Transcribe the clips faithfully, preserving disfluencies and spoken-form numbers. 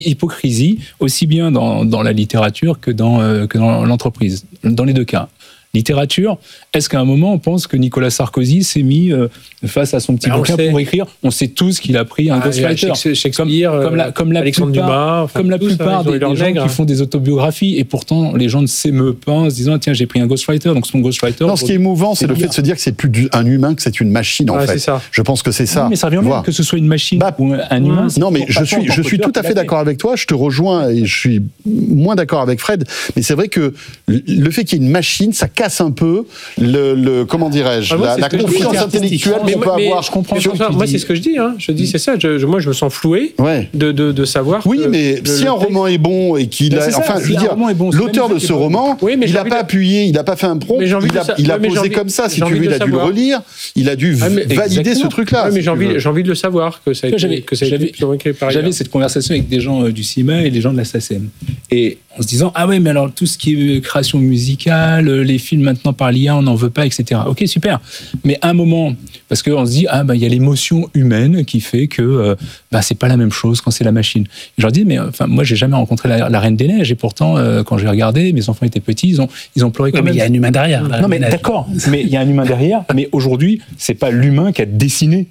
hypocrisie, aussi bien dans, dans la littérature que dans, euh, que dans l'entreprise, dans les deux cas. Littérature, est-ce qu'à un moment on pense que Nicolas Sarkozy s'est mis euh, face à son petit bouquin pour écrire? On sait tous qu'il a pris un ah, ghostwriter. Shakespeare, comme, comme la, comme la Alexandre plupart, Dumas, enfin, comme la plupart ça, des, des gens nègre. qui font des autobiographies, et pourtant les gens ne s'émeuvent pas en se disant tiens j'ai pris un ghostwriter, donc son ghostwriter. Non, ce qui est émouvant, c'est le fait de se dire que c'est plus du, un humain, que c'est une machine en ouais, fait. Ça. Je pense que c'est ça. Oui, mais ça revient même que ce soit une machine bah, ou un humain. Non, mais je suis, je suis tout à fait d'accord avec toi. Je te rejoins et je suis moins d'accord avec Fred. Mais c'est vrai que le fait qu'il y ait une machine, ça casse un peu. Le, le comment dirais-je, ah, moi, la, la confiance intellectuelle qu'on peut mais, avoir. Je comprends. Ça, moi, c'est ce que je dis. Hein. Je dis, c'est ça. Je, je, moi, je me sens floué ouais. de, de, de savoir. Oui, que mais le, si le un roman est bon et qu'il a, enfin, je veux dire, l'auteur de ce roman, il n'a pas appuyé, il n'a pas fait un prompt, il a posé comme ça. Si tu veux, il a dû le relire, il a dû valider ce truc-là. Mais j'ai envie de le savoir que ça a été écrit par. J'avais cette conversation avec des gens du cinéma et des gens de la S A C M. Et en se disant ah ouais mais alors tout ce qui est création musicale, les films maintenant par l'I A on n'en veut pas, et cetera. Ok super, mais à un moment parce qu'on se dit ah bah il y a l'émotion humaine qui fait que euh, bah c'est pas la même chose quand c'est la machine. Et je leur dis mais enfin moi j'ai jamais rencontré la, la Reine des Neiges et pourtant euh, quand j'ai regardé mes enfants étaient petits ils ont ils ont pleuré. Oui, quand mais même. Il y a un humain derrière. Non mais d'accord, mais il y a un humain derrière, mais aujourd'hui c'est pas l'humain qui a dessiné.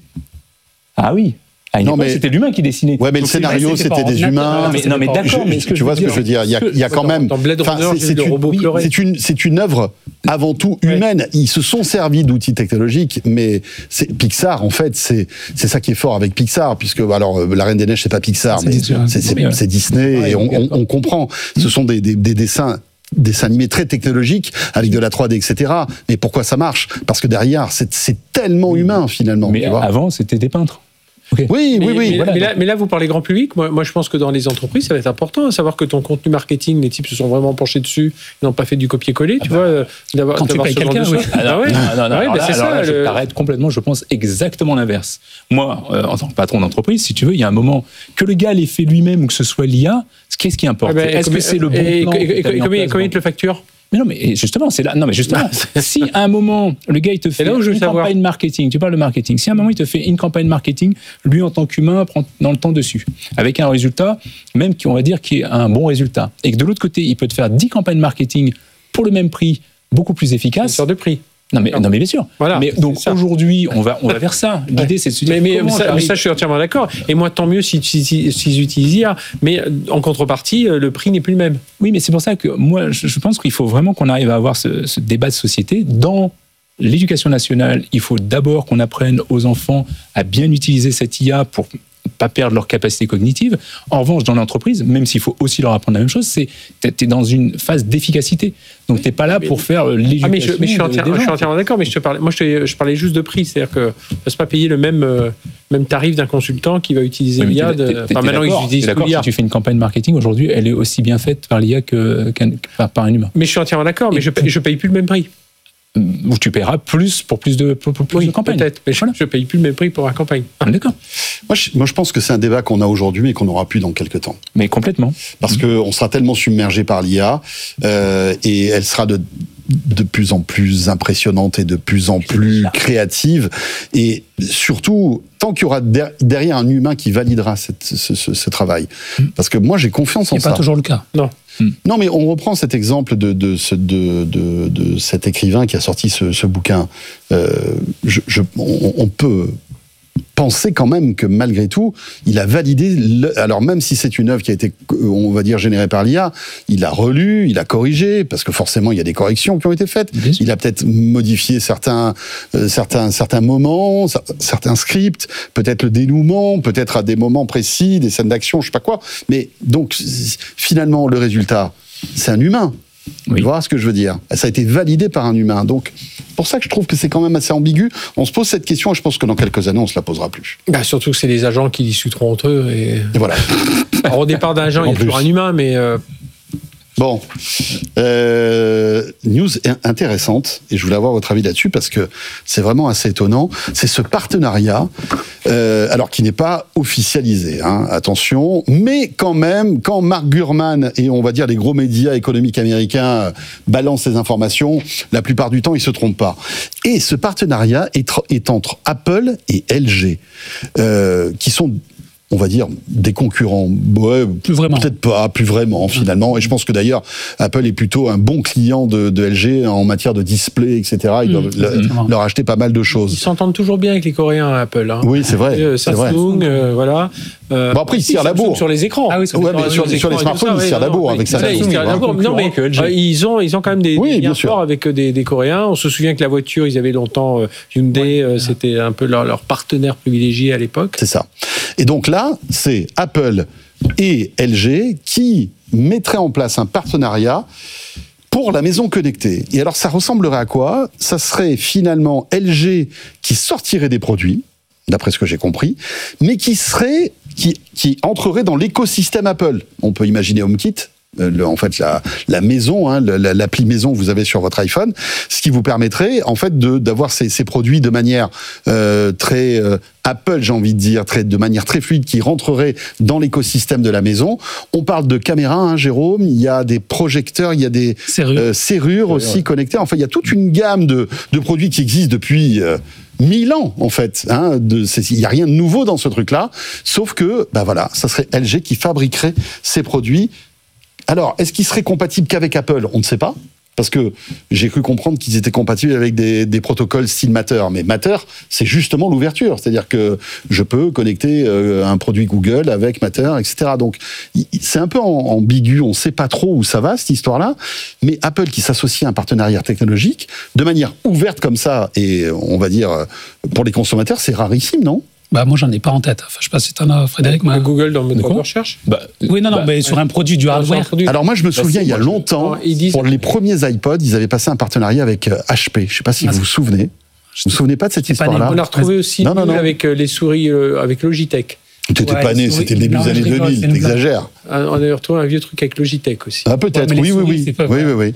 Ah oui. Ah, non, mais c'était l'humain qui dessinait. Ouais, mais le scénario, c'était des humains. Non, mais, non, mais d'accord, mais ce que tu vois ce que je veux dire. Il y a, il y a quand même. C'est une, c'est une, c'est une œuvre avant tout humaine. Ils se sont servis d'outils technologiques, mais c'est Pixar, en fait, c'est c'est ça qui est fort avec Pixar, puisque alors La Reine des Neiges, c'est pas Pixar, mais c'est Disney, et on, on, on comprend. Ce sont des, des, des dessins. dessins animés très technologiques avec de la trois D, et cetera. Mais pourquoi ça marche? Parce que derrière, c'est tellement humain finalement. Mais tu vois. Avant, c'était des peintres. Okay. Oui, mais, oui, oui. Mais, voilà. mais, là, mais là, vous parlez grand public. Moi, moi, je pense que dans les entreprises, ça va être important à savoir que ton contenu marketing, les types se sont vraiment penchés dessus, ils n'ont pas fait du copier-coller, ah tu bah, vois. D'avoir, quand d'avoir tu payes quelqu'un, oui. Ah non, ah ouais. non, non, non, ah ouais, bah là, c'est ça. Là, je le... t'arrête complètement. Je pense exactement l'inverse. Moi, euh, en tant que patron d'entreprise, si tu veux, il y a un moment que le gars l'ait fait lui-même ou que ce soit l'I A, qu'est-ce qui importe? ah ben, Est-ce que c'est le bon et, plan? Et, et, et combien, combien il te le facture? Mais non, mais justement, c'est là. Non, mais justement, si à un moment le gars il te fait là où je une savoir. campagne marketing, tu parles de marketing. Si à un moment il te fait une campagne marketing, lui en tant qu'humain prend dans le temps dessus, avec un résultat, même qui on va dire qui est un bon résultat, et que de l'autre côté il peut te faire dix campagnes marketing pour le même prix, beaucoup plus efficace. Sur de prix. Non mais, non mais bien sûr. Voilà, mais donc aujourd'hui, on va, on va vers ça. L'idée, c'est de se dire. Mais, mais, ça, mais ça, je suis entièrement d'accord. Et moi, tant mieux s'ils si, si, si utilisent I A. Mais en contrepartie, le prix n'est plus le même. Oui, mais c'est pour ça que moi, je pense qu'il faut vraiment qu'on arrive à avoir ce, ce débat de société. Dans l'éducation nationale, il faut d'abord qu'on apprenne aux enfants à bien utiliser cette I A pour pas perdre leur capacité cognitive. En revanche, dans l'entreprise, même s'il faut aussi leur apprendre la même chose, c'est t'es dans une phase d'efficacité. Donc t'es pas là mais, pour faire l'éducation. Ah mais je, mais je suis, entière, je suis entièrement d'accord. Mais je te parlais, moi je, te, je parlais juste de prix, c'est-à-dire que ne pas payer le même euh, même tarif d'un consultant qui va utiliser l'I A. Enfin maintenant ils utilisent d'accord. Si tu fais une campagne marketing aujourd'hui, elle est aussi bien faite par l'I A que, que par, par un humain. Mais je suis entièrement d'accord. Mais je paye, je paye plus le même prix. Où tu paieras plus pour plus de, pour, pour plus oui, de campagnes. Peut-être, mais voilà. Je ne paye plus le même prix pour la campagne. Ah, d'accord. Moi je, moi, je pense que c'est un débat qu'on a aujourd'hui et qu'on n'aura plus dans quelques temps. Mais complètement. Parce mmh. qu'on sera tellement submergé par l'I A euh, et elle sera de, de plus en plus impressionnante et de plus en plus créative. Et surtout, tant qu'il y aura derrière un humain qui validera cette, ce, ce, ce travail. Mmh. Parce que moi, j'ai confiance en ça. C'est pas toujours le cas. Non. Non, mais on reprend cet exemple de, de, de, de, de cet écrivain qui a sorti ce, ce bouquin. Euh, je, je, on, on peut penser quand même que malgré tout, il a validé, le, alors même si c'est une œuvre qui a été, on va dire, générée par l'I A, il a relu, il a corrigé, parce que forcément il y a des corrections qui ont été faites. Il a peut-être modifié certains, euh, certains, certains moments, certains scripts, peut-être le dénouement, peut-être à des moments précis, des scènes d'action, je sais pas quoi. Mais donc finalement le résultat, c'est un humain. Oui. Tu vois ce que je veux dire? Ça a été validé par un humain. Donc, c'est pour ça que je trouve que c'est quand même assez ambigu. On se pose cette question et je pense que dans quelques années, on ne se la posera plus. Bah, surtout que c'est les agents qui discuteront entre eux. Et, et voilà. Alors, au départ d'un agent, il y a toujours un humain, mais... Euh... Bon, euh, news intéressante, et je voulais avoir votre avis là-dessus parce que c'est vraiment assez étonnant. C'est ce partenariat, euh, alors qui n'est pas officialisé, hein, attention, mais quand même, quand Mark Gurman et on va dire les gros médias économiques américains balancent ces informations, la plupart du temps ils se trompent pas. Et ce partenariat est, est entre Apple et L G, euh, qui sont on va dire, des concurrents. Ouais, plus vraiment. Peut-être pas, plus vraiment, finalement. Et je pense que d'ailleurs, Apple est plutôt un bon client de, de L G en matière de display, et cetera. Ils doivent mmh, le, leur acheter pas mal de choses. Ils s'entendent toujours bien avec les Coréens, Apple. Hein. Oui, c'est vrai. Euh, Samsung, euh, voilà. Euh, bon, après, ils tirent la bourre. Sur les écrans. Ah oui, sur, ouais, les, sur, les, sur les smartphones, ils tirent la bourre avec ça. Ils tirent la bourre. Non, mais euh, ils, ont, ils ont quand même des, oui, des liens forts avec des, des Coréens. On se souvient que la voiture, ils avaient longtemps euh, Hyundai, ouais, c'était un peu leur, leur partenaire privilégié à l'époque. C'est ça. Et donc là, c'est Apple et L G qui mettraient en place un partenariat pour la maison connectée. Et alors, ça ressemblerait à quoi ? Ça serait finalement L G qui sortirait des produits, d'après ce que j'ai compris, mais qui serait, qui, qui entrerait dans l'écosystème Apple. On peut imaginer HomeKit, le, en fait la, la maison, hein, la, l'appli maison que vous avez sur votre iPhone, ce qui vous permettrait en fait de, d'avoir ces, ces produits de manière euh, très euh, Apple, j'ai envie de dire, très, de manière très fluide, qui rentrerait dans l'écosystème de la maison. On parle de caméras, hein, Jérôme, il y a des projecteurs, il y a des serrures, euh, serrures aussi ouais. connectées. Enfin, il y a toute une gamme de, de produits qui existent depuis euh, mille ans, en fait. Hein, de, il n'y a rien de nouveau dans ce truc-là, sauf que, bah voilà, ça serait L G qui fabriquerait ces produits. Alors, est-ce qu'ils seraient compatibles qu'avec Apple ? On ne sait pas. Parce que j'ai cru comprendre qu'ils étaient compatibles avec des, des protocoles style Matter. Mais Matter, c'est justement l'ouverture. C'est-à-dire que je peux connecter euh, un produit Google avec Matter, et cetera. Donc, c'est un peu ambigu. On ne sait pas trop où ça va, cette histoire-là. Mais Apple qui s'associe à un partenariat technologique, de manière ouverte comme ça, et on va dire, pour les consommateurs, c'est rarissime, non ? Bah, moi, j'en ai pas en tête. Enfin, je sais pas si t'en as, Frédéric. Moi... Google dans le moteur de recherche bah, Oui, non, non, bah, mais sur un produit du hardware. Produit... Alors, moi, je me souviens, bah, il y a longtemps, je... disent... pour les premiers iPods, ils avaient passé un partenariat avec H P. Je sais pas si ah, vous vous souvenez. Vous vous souvenez pas de cette histoire-là ? On l'a retrouvé aussi non, non, non. avec les souris, euh, avec Logitech. T'étais ouais, pas né, c'était le début des années deux mille, t'exagères. On avait retrouvé un vieux truc avec Logitech aussi. Ah, peut-être, ouais, oui, souris, oui, oui. oui, oui, oui. Ouais.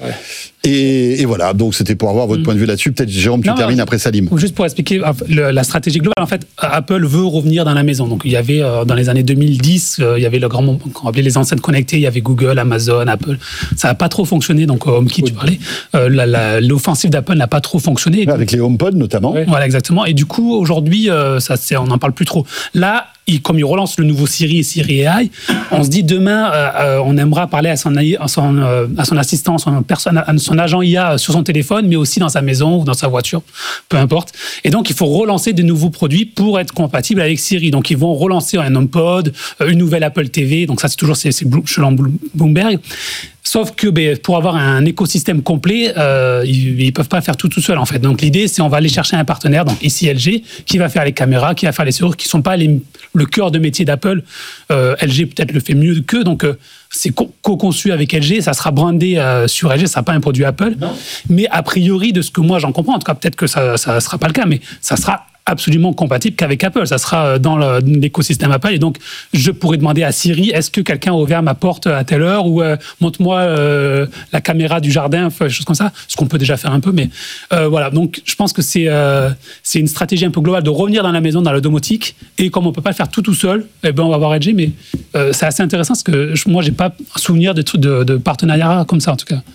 Et, et voilà, donc c'était pour avoir votre mmh. point de vue là-dessus. Peut-être, Jérôme, tu non, termines après Salim. Juste pour expliquer le, la stratégie globale, en fait, Apple veut revenir dans la maison. Donc, il y avait, euh, dans les années deux mille dix, euh, il y avait le grand, qu'on appelait les enceintes connectées, il y avait Google, Amazon, Apple. Ça n'a pas trop fonctionné, donc HomeKit, oui. tu parlais. Euh, la, la, l'offensive d'Apple n'a pas trop fonctionné. Avec les HomePod, notamment. Ouais. Voilà, exactement. Et du coup, aujourd'hui, euh, ça, c'est, on n'en parle plus trop. Là, il, comme il relance le nouveau Siri et Siri A I, on se dit demain, euh, euh, on aimera parler à son, à son, euh, à son assistant, son, personne, à son agent I A sur son téléphone, mais aussi dans sa maison ou dans sa voiture, peu importe. Et donc, il faut relancer des nouveaux produits pour être compatible avec Siri. Donc, ils vont relancer un HomePod, une nouvelle Apple T V. Donc, ça, c'est toujours c'est, c'est selon Bloomberg. Sauf que ben, pour avoir un écosystème complet, euh, ils ne peuvent pas faire tout tout seul en fait. Donc l'idée, c'est on va aller chercher un partenaire, donc ici L G, qui va faire les caméras, qui va faire les serrures, qui ne sont pas les, le cœur de métier d'Apple. Euh, L G peut-être le fait mieux qu'eux, donc euh, c'est co-conçu avec L G, ça sera brandé euh, sur L G, ça ne sera pas un produit Apple. Non. Mais a priori, de ce que moi j'en comprends, en tout cas peut-être que ça ne sera pas le cas, mais ça sera absolument compatible qu'avec Apple. Ça sera dans le, l'écosystème Apple. Et donc, je pourrais demander à Siri, est-ce que quelqu'un a ouvert ma porte à telle heure ou euh, montre-moi euh, la caméra du jardin, des choses comme ça. Ce qu'on peut déjà faire un peu. Mais euh, voilà. Donc, je pense que c'est, euh, c'est une stratégie un peu globale de revenir dans la maison, dans la domotique. Et comme on ne peut pas le faire tout tout seul, eh ben, on va voir L G. Mais euh, c'est assez intéressant parce que je, moi, je n'ai pas souvenir de, de, de partenariat comme ça, en tout cas.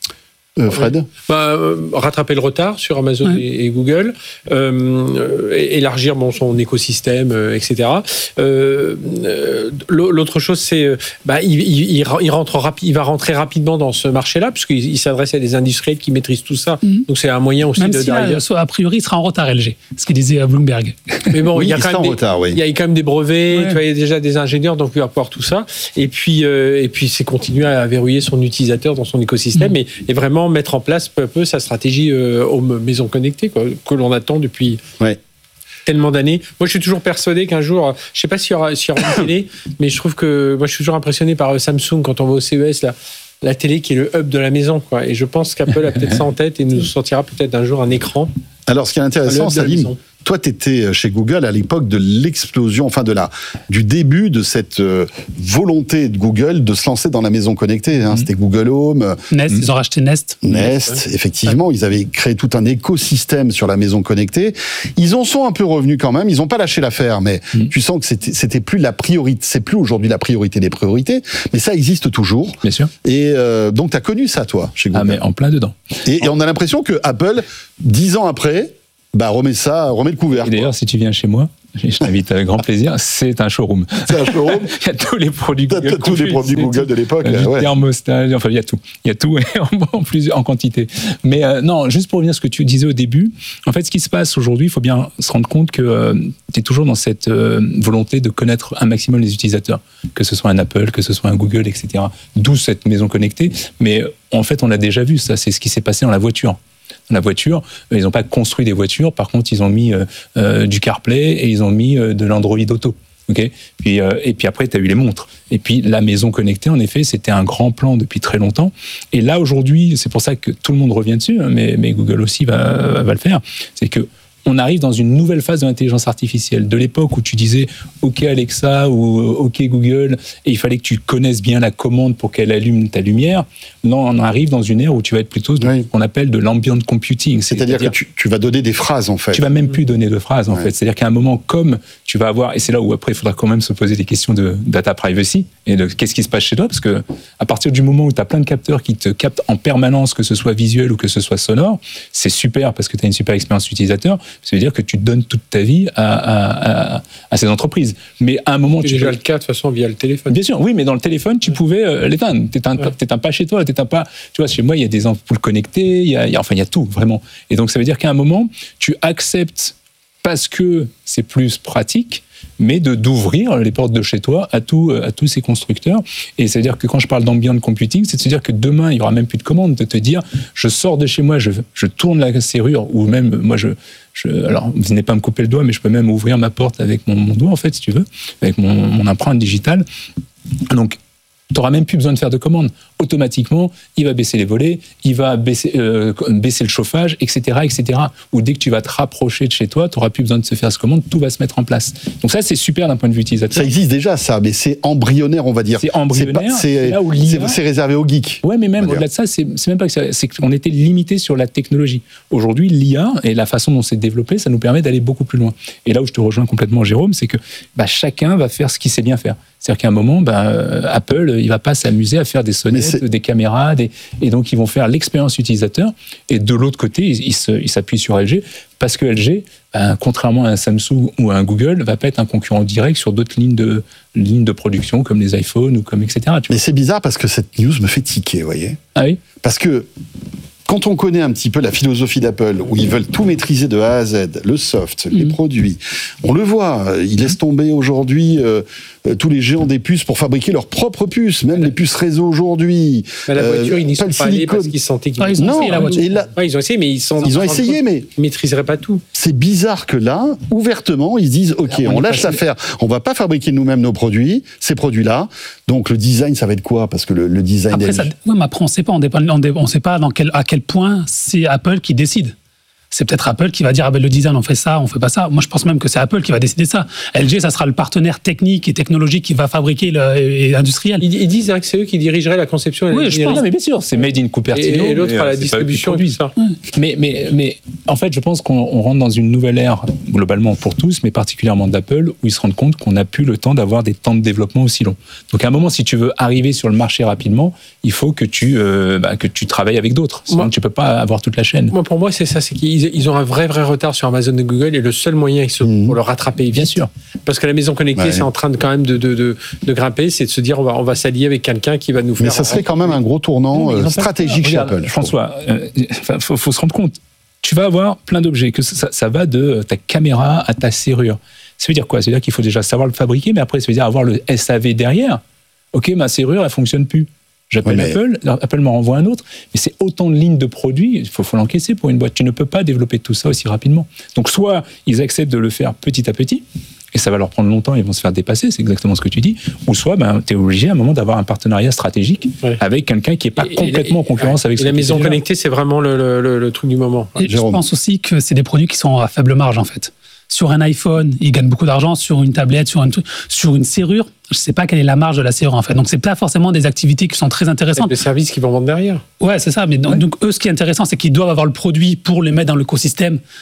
Euh, Fred bah, euh, rattraper le retard sur Amazon ouais. et, et Google, euh, élargir bon, son écosystème, euh, et cetera. Euh, euh, l'autre chose, c'est bah, il, il, il, rentre rapi- il va rentrer rapidement dans ce marché-là, puisqu'il il s'adresse à des industriels qui maîtrisent tout ça. Mm-hmm. Donc c'est un moyen aussi Même de... si là, a priori, il sera en retard, L G, ce qu'il disait à Bloomberg. Mais bon, oui, il, y a il, quand même des, retard, oui. il y a quand même des brevets, ouais. tu vois, il y a déjà des ingénieurs, donc il va pouvoir tout ça. Et puis, euh, et puis c'est continuer à verrouiller son utilisateur dans son écosystème mm-hmm. et, et vraiment mettre en place peu à peu sa stratégie euh, aux maisons connectées quoi, que l'on attend depuis ouais. tellement d'années. Moi, je suis toujours persuadé qu'un jour, je ne sais pas s'il y aura, s'il y aura une télé, mais je trouve que moi, je suis toujours impressionné par Samsung quand on va au C E S, là, la télé qui est le hub de la maison. Quoi. Et je pense qu'Apple a peut-être ça en tête et nous sortira peut-être un jour un écran. Alors, ce qui est intéressant, Salim, toi, tu étais chez Google à l'époque de l'explosion, enfin de la, du début de cette euh, volonté de Google de se lancer dans la maison connectée. Hein. Mmh. C'était Google Home. Nest, mmh. ils ont racheté Nest. Nest, ouais. effectivement. Ouais. Ils avaient créé tout un écosystème sur la maison connectée. Ils en sont un peu revenus quand même. Ils n'ont pas lâché l'affaire, mais mmh. tu sens que c'était, c'était plus la priorité. C'est plus aujourd'hui la priorité des priorités, mais ça existe toujours. Bien sûr. Et euh, donc, tu as connu ça, toi, chez Google. Ah, mais en plein dedans. Et, et on a l'impression que Apple, dix ans après, bah, remets ça, remets le couvert. Et d'ailleurs, quoi. Si tu viens chez moi, je t'invite avec grand plaisir, c'est un showroom. C'est un showroom. Il y a tous les produits Google. Tous les produits Google de l'époque. Du ouais. thermostat, enfin il y a tout. Il y a tout en, plusieurs, en quantité. Mais euh, non, juste pour revenir à ce que tu disais au début, en fait ce qui se passe aujourd'hui, il faut bien se rendre compte que euh, tu es toujours dans cette euh, volonté de connaître un maximum les utilisateurs, que ce soit un Apple, que ce soit un Google, et cetera. D'où cette maison connectée. Mais en fait, on l'a déjà vu, ça, c'est ce qui s'est passé dans la voiture. Dans la voiture, ils n'ont pas construit des voitures, par contre, ils ont mis euh, euh, du CarPlay et ils ont mis euh, de l'Android Auto. Okay, puis, euh, et puis après, tu as eu les montres. Et puis la maison connectée, en effet, c'était un grand plan depuis très longtemps. Et là, aujourd'hui, c'est pour ça que tout le monde revient dessus, hein, mais, mais Google aussi va, va le faire, c'est que on arrive dans une nouvelle phase de l'intelligence artificielle. De l'époque où tu disais « OK Alexa » ou « OK Google » et il fallait que tu connaisses bien la commande pour qu'elle allume ta lumière. Là, on arrive dans une ère où tu vas être plutôt dans oui. ce qu'on appelle de l'ambient computing. C'est-à-dire, C'est-à-dire que tu, tu vas donner des phrases, en fait. Tu vas même plus donner de phrases, en ouais. fait. C'est-à-dire qu'à un moment, comme tu vas avoir... Et c'est là où, après, il faudra quand même se poser des questions de data privacy et de qu'est-ce qui se passe chez toi, parce que à partir du moment où tu as plein de capteurs qui te captent en permanence, que ce soit visuel ou que ce soit sonore, c'est super parce que tu as une super expérience utilisateur. Ça veut dire que tu donnes toute ta vie à, à, à, à ces entreprises. Mais à un moment... C'est tu déjà peux... le cas, de toute façon, via le téléphone. Bien sûr, oui, mais dans le téléphone, tu ouais. pouvais euh, l'éteindre. T'éteins, ouais. t'éteins pas chez toi, t'éteins pas... Tu vois, chez moi, il y a des ampoules connectées, il y a, il y a, enfin, il y a tout, vraiment. Et donc, ça veut dire qu'à un moment, tu acceptes, parce que c'est plus pratique, mais de, d'ouvrir les portes de chez toi à, tout, à tous ces constructeurs. Et c'est-à-dire que quand je parle d'ambient computing, c'est de se dire que demain, il n'y aura même plus de commande, de te dire, je sors de chez moi, je, je tourne la serrure, ou même, moi, je... Je, alors, vous venez pas me couper le doigt, mais je peux même ouvrir ma porte avec mon, mon doigt, en fait, si tu veux, avec mon, mon empreinte digitale. Donc, tu n'auras même plus besoin de faire de commande. Automatiquement, il va baisser les volets, il va baisser, euh, baisser le chauffage, et cetera, et cetera. Ou dès que tu vas te rapprocher de chez toi, tu n'auras plus besoin de se faire ce commande, tout va se mettre en place. Donc ça, c'est super d'un point de vue utilisateur. Ça existe déjà, ça, mais c'est embryonnaire, on va dire. C'est embryonnaire. C'est, pas, c'est, c'est, là où l'I A... c'est, c'est réservé aux geeks. Ouais, mais même au-delà de ça, c'est, c'est même pas que ça, c'est qu'on était limité sur la technologie. Aujourd'hui, l'I A et la façon dont c'est développé, ça nous permet d'aller beaucoup plus loin. Et là où je te rejoins complètement, Jérôme, c'est que bah, chacun va faire ce qu'il sait bien faire. C'est-à-dire qu'à un moment, ben, Apple, il va pas s'amuser à faire des sonnettes, des caméras, des... et donc ils vont faire l'expérience utilisateur. Et de l'autre côté, ils, ils, se, ils s'appuient sur L G, parce que L G, ben, contrairement à un Samsung ou à un Google, va pas être un concurrent direct sur d'autres lignes de, lignes de production, comme les iPhones ou comme et cetera. Tu vois. Mais c'est bizarre parce que cette news me fait tiquer, vous voyez. Ah oui. Parce que quand on connaît un petit peu la philosophie d'Apple, où ils veulent tout maîtriser de A à Z, le soft, mmh. les produits, on le voit, ils laissent tomber aujourd'hui euh, tous les géants des puces pour fabriquer leurs propres puces, même les puces réseau aujourd'hui. Mais la voiture, euh, ils n'y sont pas allés parce qu'ils sentaient qu'ils... Ah, ils ont non, essayé la voiture. La... Ouais, ils ont essayé, mais ils sont... Ils ont essayé, mais... Ils ne maîtriseraient pas tout. C'est bizarre que là, ouvertement, ils se disent, OK, on, on lâche l'affaire, on ne va pas fabriquer nous-mêmes nos produits, ces produits-là, donc le design, ça va être quoi? Parce que le, le design... Après, ça... ouais, mais après on ne sait pas, on ne sait pas dans quel, à quel point c'est Apple qui décide. C'est peut-être Apple qui va dire ah ben le design on fait ça, on fait pas ça. Moi je pense même que c'est Apple qui va décider ça. L G ça sera le partenaire technique et technologique qui va fabriquer le, et industriel. Ils, ils disent hein, que c'est eux qui dirigeraient la conception. Et oui, je pense. Non, mais bien sûr, c'est made in Cupertino. Et, et l'autre à la distribution et tout ça. Ouais. Mais mais mais en fait je pense qu'on on rentre dans une nouvelle ère globalement pour tous, mais particulièrement d'Apple où ils se rendent compte qu'on n'a plus le temps d'avoir des temps de développement aussi longs. Donc à un moment si tu veux arriver sur le marché rapidement, il faut que tu euh, bah, que tu travailles avec d'autres. Sinon moi, tu peux pas avoir toute la chaîne. Moi pour moi c'est ça, c'est qu'ils ils ont un vrai vrai retard sur Amazon et Google et le seul moyen mmh. pour le rattraper vite, bien sûr, parce que la maison connectée ouais. c'est en train de quand même de, de, de, de grimper, c'est de se dire on va, on va s'allier avec quelqu'un qui va nous faire. Mais ça serait quand même un gros tournant non, stratégique chez Regarde, Apple. François, il euh, faut, faut se rendre compte, tu vas avoir plein d'objets, que ça, ça va de ta caméra à ta serrure. Ça veut dire quoi? Ça veut dire qu'il faut déjà savoir le fabriquer, mais après ça veut dire avoir le S A V derrière. Ok, ma serrure elle fonctionne plus. J'appelle ouais, mais... Apple, Apple m'en renvoie un autre, mais c'est autant de lignes de produits, il faut, faut l'encaisser pour une boîte. Tu ne peux pas développer tout ça aussi rapidement. Donc soit ils acceptent de le faire petit à petit, et ça va leur prendre longtemps, ils vont se faire dépasser, c'est exactement ce que tu dis, ou soit ben, tu es obligé à un moment d'avoir un partenariat stratégique ouais. avec quelqu'un qui n'est pas et, complètement et, en concurrence et, avec et la maison connectée, c'est vraiment le, le, le, le truc du moment. Et je pense aussi que c'est des produits qui sont à faible marge en fait. Sur un iPhone, ils gagnent beaucoup d'argent. Sur une tablette, sur, un, sur une serrure, je ne sais pas quelle est la marge de la serrure en fait. Donc, ce n'est pas forcément des activités qui sont très intéressantes. Les services qu'ils vont vendre derrière. Ouais, c'est ça. Mais donc, ouais. donc, eux, ce qui est intéressant, c'est qu'ils doivent avoir le produit pour les mettre dans l'écosystème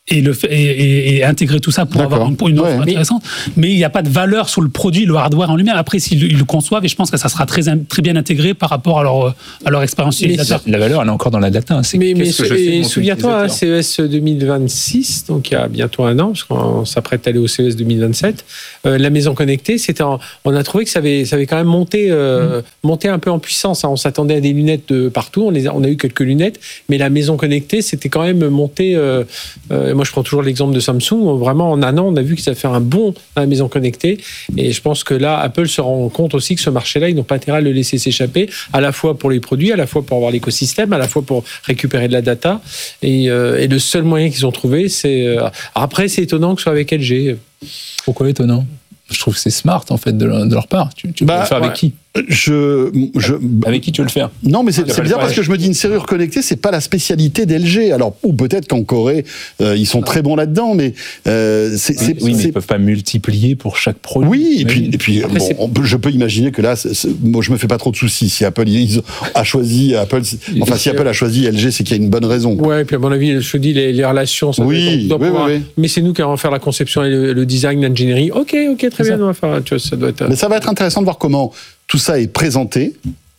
et, le fait, et, et, et intégrer tout ça pour D'accord. avoir une, pour une offre Ouais. intéressante. Mais il n'y a pas de valeur sur le produit, le hardware en lui-même. Après, s'ils ils le conçoivent, et je pense que ça sera très, très bien intégré par rapport à leur, à leur expérience utilisateur. La valeur, elle est encore dans la data. C'est Mais, mais qu'est-ce que je fais de et mon souviens-toi, hein, utilisateur. C E S deux mille vingt-six, donc il y a bientôt un an, parce qu'on s'apprête à aller au C E S deux mille vingt-sept, euh, la maison connectée, c'était en- on a trouvé que ça avait, ça avait quand même monté, euh, Mm. monté un peu en puissance. Hein. On s'attendait à des lunettes de partout, on, les a, on a eu quelques lunettes, mais la maison connectée, c'était quand même monté. Euh, euh, moi, je prends toujours l'exemple de Samsung. Vraiment, en un an, on a vu que ça fait un bond dans la maison connectée. Et je pense que là, Apple se rend compte aussi que ce marché-là, ils n'ont pas intérêt à le laisser s'échapper, à la fois pour les produits, à la fois pour avoir l'écosystème, à la fois pour récupérer de la data. Et, euh, et le seul moyen qu'ils ont trouvé, c'est... euh, après, c'est étonnant que ce soit avec L G. Pourquoi étonnant? Je trouve que c'est smart, en fait, de leur, de leur part. Tu, tu Bah, peux le faire avec ouais. qui? Je, je, Avec qui tu veux le faire? non, mais c'est Ah, c'est bizarre ouais. parce que je me dis une serrure connectée, c'est pas la spécialité d'L G. Alors, ou peut-être qu'en Corée, euh, ils sont très bons là-dedans, mais euh, c'est. c'est- Oui, mais c'est- ils peuvent pas multiplier pour chaque produit. Oui, et puis, j'imagine. et puis Après, bon, c'est- on peut- je peux imaginer que là, c'est- c'est- moi, je me fais pas trop de soucis. Si Apple ils, a choisi Apple, c'est- enfin, si Apple a choisi L G, c'est qu'il y a une bonne raison. Ouais, et puis à mon avis, je te dis, les, les relations, ça Oui, doit être- on doit oui, pouvoir- oui, oui. Mais c'est nous qui allons faire la conception et le, le design, l'ingénierie. Ok, ok, très bien, on va faire. Tu vois, ça doit être. Mais ça va être intéressant de voir comment tout ça est présenté.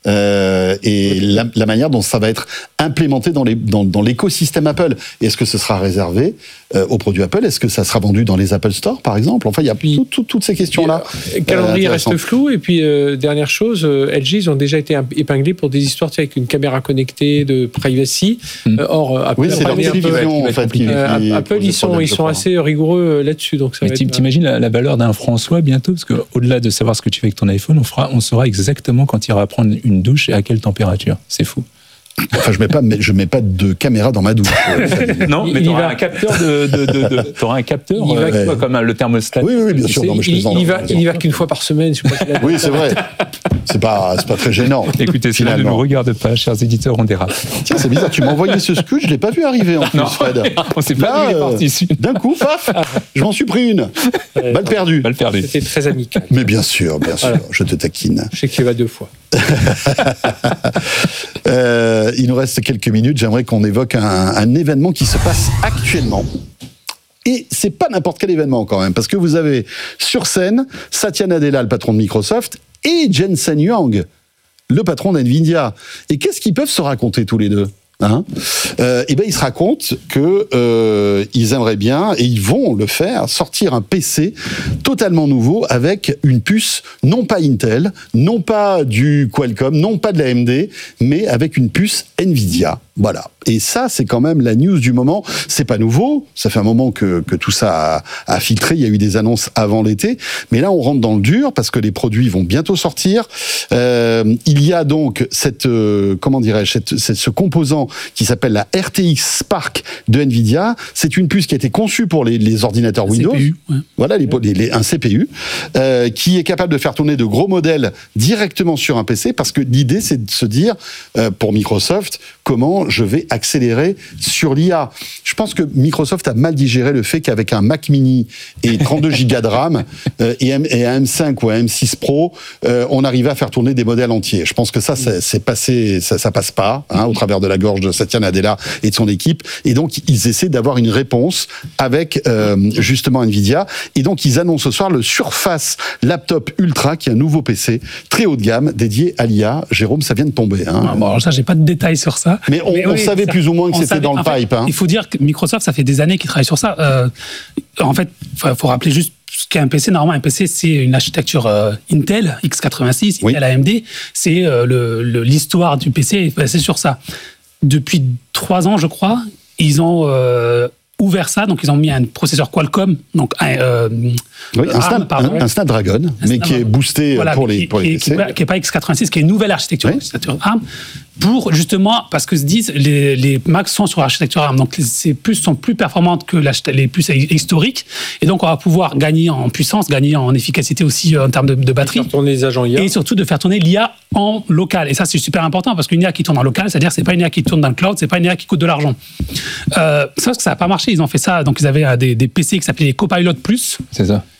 euh, et la, la manière dont ça va être implémenté dans, les, dans, dans l'écosystème Apple. Est-ce que ce sera réservé euh, aux produits Apple? Est-ce que ça sera vendu dans les Apple Store, par exemple? Enfin, il y a Puis- tout- tout- toutes ces questions-là. Le calendrier euh, reste intéressantes. flou. Et puis, euh, dernière chose, euh, L G, ils ont déjà été épinglés pour des histoires tu sais, avec une caméra connectée de privacy. Mm. Euh, or, Apple, Oui, c'est a leur mis un peu- télévision, va en être fait. compliqué. qui- Euh, qui Apple, pose ils des sont, problèmes, ils je sont crois. assez rigoureux euh, là-dessus. Donc ça Mais va t'im- être- t'imagines la, la valeur d'un François bientôt, parce qu'au-delà de savoir ce que tu fais avec ton iPhone, on, fera, on saura exactement quand il ira prendre une douche et à quelle température. C'est fou. Enfin, je mets pas, je mets pas de caméra dans ma douche. Non, Il- mais il tu auras va- un capteur de, de, de, de- t'auras un capteur, Il va- euh, tu vois, comme le thermostat. Oui, oui, oui, bien Tu sûr. sais, Non, mais je il, plaisante. il y va, il y va qu'une fois par semaine. Je sais pas si la- Oui, c'est vrai. C'est pas, c'est pas très gênant. Écoutez, cela ne finalement. nous regarde pas, chers éditeurs, on dérape. Tiens, c'est bizarre. Tu m'as envoyé ce scoot, je l'ai pas vu arriver en plus, Non, Fred. on sait pas Là, d'où il est euh, parti issu. D'un coup, paf, je m'en suis pris une. Balle perdue. Pas le perdu. C'était très amical. Mais bien sûr, bien sûr, Voilà. je te taquine. Je sais que tu y vas deux fois. Euh, il nous reste quelques minutes. J'aimerais qu'on évoque un, un événement qui se passe actuellement. Et c'est pas n'importe quel événement quand même, parce que vous avez sur scène Satya Nadella, le patron de Microsoft, et Jensen Huang, le patron d'NVIDIA. Et qu'est-ce qu'ils peuvent se raconter tous les deux? Hein euh, et ben ils se racontent que euh, ils aimeraient bien, et ils vont le faire, sortir un P C totalement nouveau avec une puce non pas Intel, non pas du Qualcomm, non pas de la A M D, mais avec une puce Nvidia. Voilà. Et ça, c'est quand même la news du moment. C'est pas nouveau. Ça fait un moment que, que tout ça a, a filtré. Il y a eu des annonces avant l'été. Mais là, on rentre dans le dur parce que les produits vont bientôt sortir. Euh, il y a donc cette, euh, comment dirais-je, cette, cette- ce composant qui s'appelle la R T X Spark de Nvidia. C'est une puce qui a été conçue pour les, les ordinateurs Windows. C P U, ouais. Voilà, les, les- les- un C P U euh, qui est capable de faire tourner de gros modèles directement sur un P C, parce que l'idée, c'est de se dire, euh, pour Microsoft, comment je vais accélérer sur l'I A. Je pense que Microsoft a mal digéré le fait qu'avec un Mac Mini et trente-deux gigas de RAM euh, et, M- et un M cinq ou un M six Pro, euh, on arrivait à faire tourner des modèles entiers. Je pense que ça, c'est c'est passé, ça, ça passe pas, hein, au travers de la gorge de Satya Nadella et de son équipe. Et donc, ils essaient d'avoir une réponse avec euh, justement Nvidia. Et donc, ils annoncent ce soir le Surface Laptop Ultra, qui est un nouveau P C très haut de gamme dédié à l'I A. Jérôme, ça vient de tomber. Hein. Ah, bon, alors ça, j'ai pas de détails sur ça. Mais on, on oui, savait ça- plus ou moins que on c'était savait- dans le en fait, pipe. Hein. Il faut dire que Microsoft, ça fait des années qu'ils travaillent sur ça. Euh, en fait, il faut, faut rappeler juste ce qu'est un P C. Normalement, un P C, c'est une architecture euh, Intel, x quatre-vingt-six, Oui. Intel A M D. C'est euh, le- le- l'histoire du P C, c'est sur ça. Depuis trois ans, je crois, ils ont euh, ouvert ça. Donc, ils ont mis un processeur Qualcomm, donc un, euh, Oui, un, ARM, Snap- pardon. un- un Snapdragon, mais qui est boosté Voilà, pour mais les, qui, pour les qui, P C. qui n'est pas x quatre-vingt-six, qui est une nouvelle architecture, Oui. architecture ARM, pour justement, parce que se disent, les, les Macs sont sur l'architecture ARM, donc ces puces sont plus performantes que les puces historiques, et donc on va pouvoir gagner en puissance, gagner en efficacité aussi en termes de, de batterie, Faire tourner les agents I A. et surtout de faire tourner l'I A en local. Et ça, c'est super important, parce qu'une I A qui tourne en local, c'est-à-dire que c'est pas une I A qui tourne dans le cloud, c'est pas une I A qui coûte de l'argent. Euh, sauf que ça n'a pas marché, ils ont fait ça, donc ils avaient euh, des, des P C qui s'appelaient les Copilot Plus, C'est ça.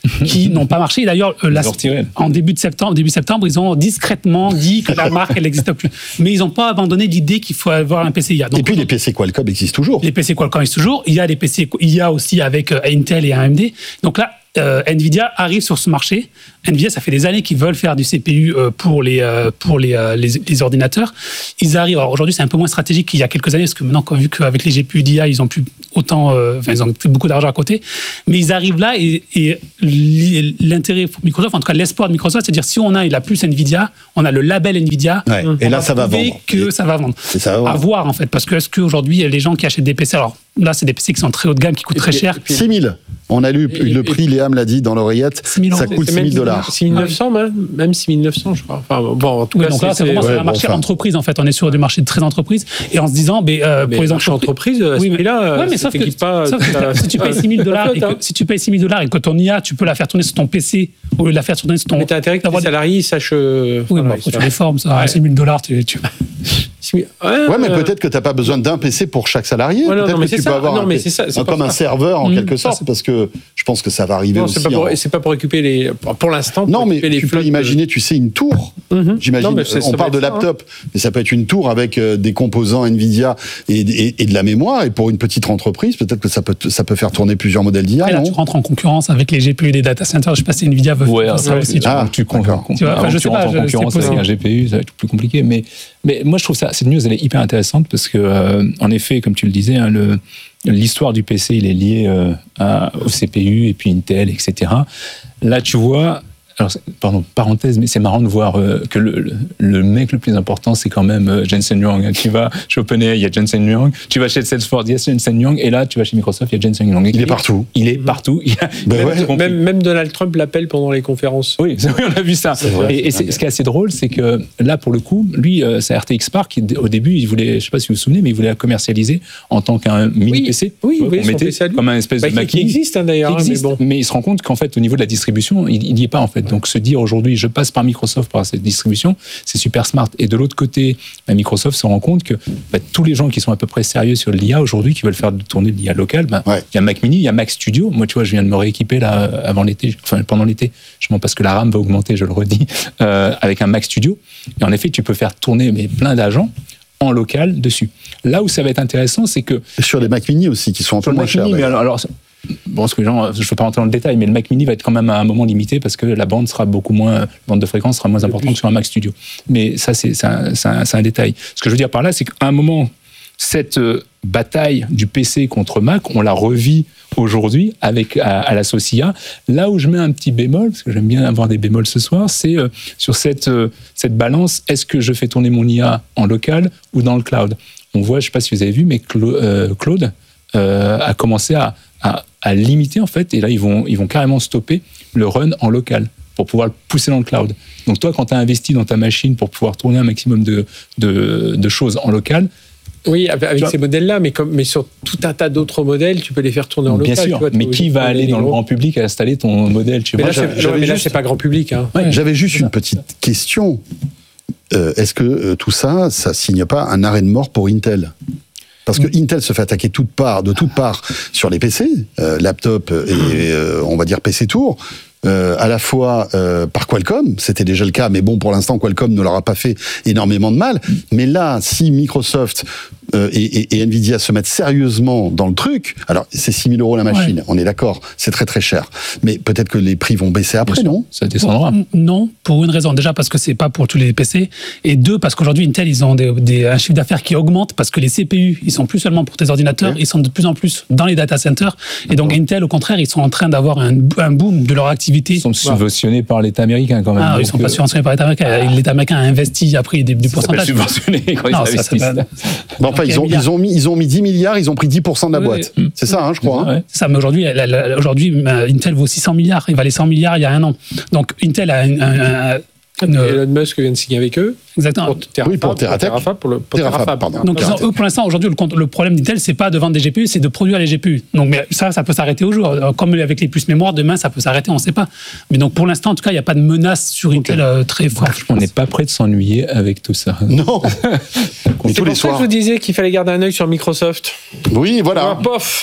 qui n'ont pas marché. D'ailleurs, euh, la- Ils ont retiré. en début de septembre, début septembre, ils ont discrètement dit que la marque elle n'existe plus. Mais ils n'ont pas abandonné l'idée qu'il faut avoir un P C I A. Donc, Et puis les P C Qualcomm existent toujours. les P C Qualcomm existent toujours. Il y a des P C I A aussi avec euh, Intel et A M D. Donc là, euh, Nvidia arrive sur ce marché. Nvidia, ça fait des années qu'ils veulent faire du C P U euh, pour les euh, pour les, euh, les les ordinateurs. Ils arrivent. Alors aujourd'hui, c'est un peu moins stratégique qu'il y a quelques années parce que maintenant, quand, vu qu'avec les G P U d'I A, ils ont plus autant, euh, enfin, ils ont plus beaucoup d'argent à côté. Mais ils arrivent là et, et l'intérêt pour Microsoft, en tout cas l'espoir de Microsoft, c'est de dire si on a la puce Nvidia, on a le label Nvidia. Ouais. Et là, ça va prouver vendre. Que Et- ça va vendre. et ça va vendre. À voir en fait, parce que est-ce qu'aujourd'hui les gens qui achètent des P C, alors là c'est des P C qui sont très haut de gamme, qui coûtent Et très puis- cher. et puis- six mille. On a lu Et- le et- prix, Léa me l'a dit dans l'oreillette, six mille ça euros. coûte C'est six même mille dollars. six mille neuf cents, même, même six mille neuf cents, je crois. Enfin, bon, en tout Oui, cas, donc là, c'est vraiment ouais, sur un bon, marché enfin. entreprise en fait. On est sur du marché de très entreprise et en se disant, mais, euh, Mais pour les marché entreprises. entreprise, à ce Oui, mais- prix-là, ouais, mais ça sauf que, t'équipe pas. sauf que ça- si tu payes six mille dollars et ça que, flotte, hein. si tu payes six mille dollars et que ton I A, tu peux la faire tourner sur ton P C au lieu de la faire tourner sur ton. Mais t'as intérêt que tes d'avoir des- salariés sachent. euh, Oui, voilà, bah, ils après, tu savent. les formes, ça. Ouais. six mille dollars, tu, tu. Ouais, Ouais, mais euh, peut-être que tu n'as pas besoin d'un P C pour chaque salarié. Ouais, non, peut-être non, mais que tu c'est peux ça. avoir Non, un mais P C, c'est ça, c'est un- pas comme un ça. serveur en Mmh, quelque ça, sorte, c'est- parce que je pense que ça va arriver Non, aussi. c'est pas, pour, en- c'est pas pour récupérer les. Pour l'instant. pour Non, mais récupérer les tu peux flottes, imaginer, tu sais, une tour. euh, mhm. J'imagine, Non, mais c'est- on ça parle peut de être ça, hein. laptop, mais ça peut être une tour avec euh, des composants Nvidia et, et- et de la mémoire. Et pour une petite entreprise, peut-être que ça peut, ça peut faire tourner plusieurs modèles d'I A, Et là, non tu rentres en concurrence avec les G P U des data centers. Je sais pas si Nvidia veut Ouais, faire ça ouais, aussi. tu ah, vois. tu, con- d'accord. con- Tu vois, enfin, avant je que sais tu rentres pas, en je- concurrence c'est avec un G P U, ça va être plus compliqué. Mais, mais moi, je trouve ça, cette news, elle est hyper intéressante parce que, euh, en effet, comme tu le disais, hein, le, l'histoire du P C, il est lié euh, à- au C P U et puis Intel, et cetera. Là, tu vois. Alors, c'est- pardon, parenthèse, mais c'est marrant de voir euh, que le, le, le mec le plus important, c'est quand même euh, Jensen Huang. Tu vas chez OpenAI, il y a Jensen Huang. Tu vas chez Salesforce, il y a Jensen Huang. Et là, tu vas chez Microsoft, il y a Jensen Huang. Il est partout. Il est partout. Il a, Ben il a ouais. tout compris. Même, même Donald Trump l'appelle pendant les conférences. Oui, oui, on a vu ça. vrai, et et c'est c'est- dingue. ce qui est assez drôle, c'est que là, pour le coup, lui, euh, sa R T X Spark, il- au début, il voulait, je sais pas si vous vous souvenez, mais il voulait la commercialiser en tant qu'un mini Oui, P C. oui, Tu vois, oui, qu'on son mettait P C à lui. comme un espèce Bah, de qui, Mac qui mini. existe hein, d'ailleurs, Qui hein, mais existe, bon. mais il se rend compte qu'en fait, au niveau de la distribution, il n'y est pas en fait. Donc, se dire aujourd'hui, je passe par Microsoft par cette distribution, c'est super smart. Et de l'autre côté, bah, Microsoft se rend compte que bah, tous les gens qui sont à peu près sérieux sur l'I A aujourd'hui, qui veulent faire tourner de l'I A local, bah, Ouais. il y a Mac Mini, il y a Mac Studio. Moi, tu vois, je viens de me rééquiper là avant l'été, enfin pendant l'été, justement parce que la RAM va augmenter, je le redis, euh, avec un Mac Studio. Et en effet, tu peux faire tourner mais plein d'agents en local dessus. Là où ça va être intéressant, c'est que Et sur les Mac Mini aussi, qui sont un peu sur le moins Mac chers. Mini, mais d'ailleurs. alors, alors, bon, parce que les gens, je ne veux pas rentrer dans le détail, mais le Mac Mini va être quand même à un moment limité parce que la bande sera beaucoup moins, la bande de fréquence sera moins importante que sur un Mac Studio. Mais ça, c'est c'est un, c'est un- c'est un détail. Ce que je veux dire par là, c'est qu'à un moment, cette euh, bataille du P C contre Mac, on la revit aujourd'hui avec à, à la sauce I A. Là où je mets un petit bémol, parce que j'aime bien avoir des bémols ce soir, c'est euh, sur cette, euh, cette balance, est-ce que je fais tourner mon I A en local ou dans le cloud? On voit, je ne sais pas si vous avez vu, mais Clo- euh, Claude euh, a commencé à, à, à limiter, en fait, et là, ils vont, ils vont carrément stopper le run en local pour pouvoir le pousser dans le cloud. Donc toi, quand tu as investi dans ta machine pour pouvoir tourner un maximum de, de, de choses en local, Oui, avec, avec Tu vois- ces modèles-là, mais, comme, mais sur tout un tas d'autres modèles, tu peux les faire tourner en bien local. sûr, tu vois, t'es mais obligé qui de va prendre aller des dans le gros- grand public à installer ton modèle, tu Mais vois? là, c'est, j'avais- non, mais là, juste- c'est pas grand public. Hein. Ouais. J'avais juste c'est ça. une petite question. Euh, Est-ce que euh, tout ça, ça signe pas un arrêt de mort pour Intel? Parce que Intel se fait attaquer toutes parts, de toutes parts sur les P C, euh, laptop et euh, on va dire P C Tour, euh, à la fois euh, par Qualcomm, c'était déjà le cas, mais bon, pour l'instant, Qualcomm ne leur a pas fait énormément de mal. Mais là, si Microsoft euh, et, et, et Nvidia se mettent sérieusement dans le truc, alors c'est six mille euros la machine, on est d'accord, c'est très très cher. Mais peut-être que les prix vont baisser après, Bien sûr, non? ça descendra. Non, pour une raison. Déjà parce que c'est pas pour tous les P C. Et deux, parce qu'aujourd'hui, Intel, ils ont des, des, un chiffre d'affaires qui augmente parce que les C P U, ils sont plus seulement pour tes ordinateurs, Ok. ils sont de plus en plus dans les data centers. Et donc, Intel, au contraire, ils sont en train d'avoir un, un boom de leur activité. Ils sont subventionnés par l'État américain quand même. Ah, ils Donc, sont pas euh, subventionnés par l'État américain. L'État américain a investi, après, des, du ça s'appelle pourcentage. subventionné quand Non, ils ça investissent. s'appelle- Bon, enfin, Donc, ils ont, un milliard. ils, ont mis, ils ont mis dix milliards, ils ont pris dix pour cent de la Oui, boîte. oui. C'est ça, hein, je crois. hein. Ouais. C'est ça, mais aujourd'hui, la- la- aujourd'hui, euh, Intel vaut six cents milliards. Il valait cent milliards il y a un an. Donc, Intel a un, un- un- une- Elon Musk vient de signer avec eux. exactement. Pour Terafab, Oui, pour Teratech. Terafab, pour le, pour Terafab, Terafab. pardon. Donc, ils ont- eux, pour l'instant, aujourd'hui, le, compte- le problème d'Intel, c'est pas de vendre des G P U, c'est de produire les G P U. Donc, mais ça, ça peut s'arrêter au jour. Euh, Comme avec les puces mémoire, demain, ça peut s'arrêter, on ne sait pas. Mais donc, pour l'instant, en tout cas, il n'y a pas de menace sur Intel euh, très forte. je On pense. n'est pas prêt de s'ennuyer avec tout ça. Non. Mais C'est tous pour les ça que soirs. je vous disais qu'il fallait garder un œil sur Microsoft. Oui, voilà. Ah, pof